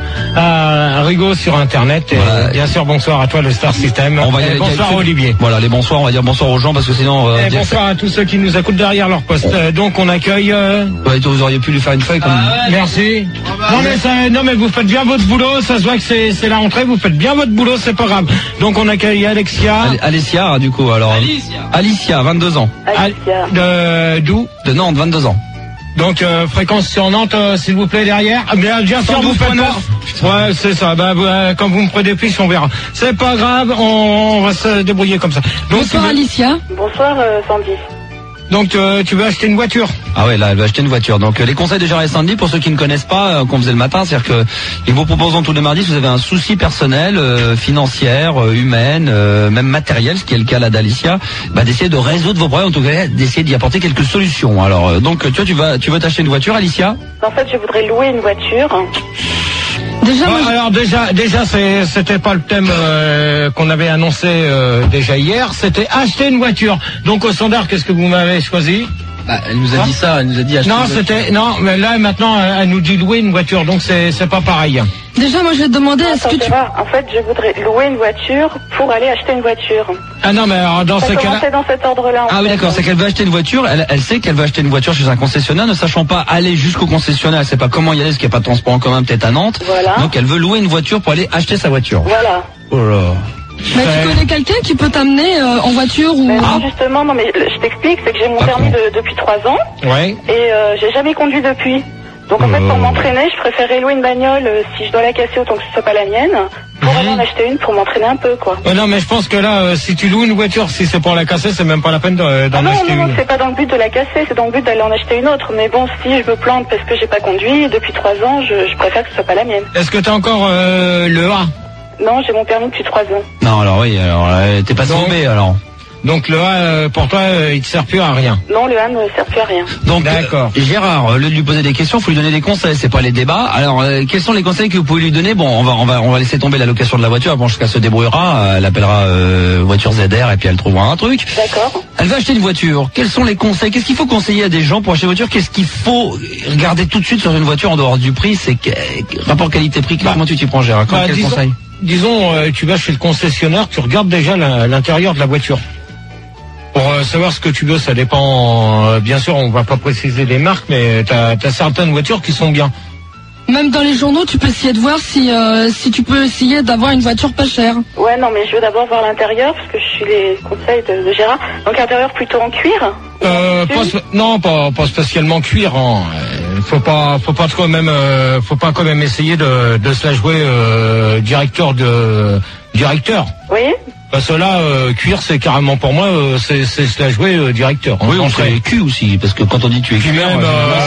à Rigaud sur internet. Et Voilà. bien sûr bonsoir à toi le Star System. On va y Et aller- bonsoir y a- Olivier. Voilà, les bonsoirs, on va dire bonsoir aux gens parce que sinon. Euh, Et bonsoir à tous ceux qui nous écoutent derrière leur poste. Euh, donc on accueille... euh, Ouais, vous auriez pu lui faire une feuille comme. Merci. Non mais, ça, non mais vous faites bien votre boulot, ça se voit que c'est c'est la rentrée, vous faites bien votre boulot, c'est pas grave. Donc on accueille Alexia. Al- Alessia, du coup, alors. Alicia. Alicia, vingt-deux ans. Al- de d'où? De Nantes, vingt-deux ans. Donc euh, fréquence sur Nantes, euh, s'il vous plaît derrière. Ah, bien, bien sûr, vous faites pas. Ouais, c'est ça. Bah, bah, quand vous me prenez plus, on verra. C'est pas grave, on, on va se débrouiller comme ça. Donc, Bonsoir tu veux, Alicia. Bonsoir euh, Sandy. donc euh, tu veux acheter une voiture? Ah ouais, là, elle va acheter une voiture. Donc, euh, les conseils de Gérard et Sandy, pour ceux qui ne connaissent pas, euh, qu'on faisait le matin, c'est-à-dire que ils vous proposons tous les mardis, si vous avez un souci personnel, euh, financière, euh, humaine, euh, même matériel, ce qui est le cas là d'Alicia, bah, d'essayer de résoudre vos problèmes, en tout cas, d'essayer d'y apporter quelques solutions. Alors, euh, donc, tu vois, tu vas, tu veux t'acheter une voiture, Alicia? En fait, je voudrais louer une voiture. Déjà, Ouais, moi, je- alors déjà, déjà, c'est- c'était pas le thème euh, qu'on avait annoncé euh, déjà hier. C'était acheter une voiture. Donc au standard, qu'est-ce que vous m'avez choisi? Bah, elle nous a dit ça, elle nous a dit acheter Non, une voiture. c'était non, mais là maintenant, elle elle nous dit louer une voiture, donc c'est c'est pas pareil. déjà, moi, je vais te demander, est-ce que Attends, tu... En fait, je voudrais louer une voiture pour aller acheter une voiture. Ah non, mais alors dans Ça ces cas-là. commençait dans cet ordre-là. en Ah oui, fait. d'accord, c'est qu'elle veut acheter une voiture, elle, elle sait qu'elle veut acheter une voiture chez un concessionnaire, ne sachant pas aller jusqu'au concessionnaire, elle sait pas comment y aller, parce qu'il n'y a pas de transport en commun peut-être à Nantes. Voilà. Donc elle veut louer une voiture pour aller acheter sa voiture. Voilà. Oh là. Bah, tu connais quelqu'un qui peut t'amener euh, en voiture ou... Mais non, justement, non, mais je t'explique, c'est que j'ai mon Pas permis con. de- depuis trois ans Ouais. et euh, j'ai jamais conduit depuis. Donc en fait, pour m'entraîner, je préférais louer une bagnole euh, si je dois la casser autant que ce soit pas la mienne, pour aller en acheter une pour m'entraîner un peu, quoi. Euh, non, mais je pense que là, euh, si tu loues une voiture, si c'est pour la casser, c'est même pas la peine de- d'en Ah non, acheter non, non, une. c'est pas dans le but de la casser, c'est dans le but d'aller en acheter une autre. Mais bon, si je me plante parce que j'ai pas conduit depuis trois ans, je, je préfère que ce soit pas la mienne. Est-ce que t'as encore euh, le A? Non, j'ai mon permis depuis trois ans. Non, alors oui, alors euh, t'es pas Donc- tombé alors. Donc le A, euh, pour toi, euh, il te sert plus à rien. Non, le A ne sert plus à rien. Donc, d'accord. euh, Gérard, au lieu de lui poser des questions, faut lui donner des conseils, c'est pas les débats. Alors, euh, quels sont les conseils que vous pouvez lui donner? Bon, on va, on va, on va laisser tomber la location de la voiture. Bon, jusqu'à se débrouillera. Euh, elle appellera euh, voiture Z R et puis elle trouvera un truc. D'accord. Elle va acheter une voiture. Quels sont les conseils? Qu'est-ce qu'il faut conseiller à des gens pour acheter une voiture? Qu'est-ce qu'il faut regarder tout de suite sur une voiture en dehors du prix? C'est que, rapport qualité-prix. Bah, comment tu t'y prends, Gérard? bah, Quel disons, conseil? Disons, euh, tu vas chez le concessionnaire, tu regardes déjà la- l'intérieur de la voiture. Pour euh, savoir ce que tu veux, ça dépend. Euh, bien sûr, on va pas préciser les marques, mais t'as as certaines voitures qui sont bien. Même dans les journaux, tu peux essayer de voir si euh, si tu peux essayer d'avoir une voiture pas chère. Ouais, non, mais je veux d'abord voir l'intérieur, parce que je suis les conseils de, de Gérard. Donc, l'intérieur plutôt en cuir. Euh, pas, sp- non, pas, pas spécialement cuir. Hein. Euh, Faut pas, faut pas quand même, euh, faut pas quand même essayer de, de se la jouer euh, directeur de directeur. Oui. Parce que là, euh, cuir, c'est carrément pour moi, euh, c'est c'est se la jouer euh, directeur. Oui, on D'entrée. serait cul aussi, parce que quand on dit tu es Puis cuir, même, euh, euh,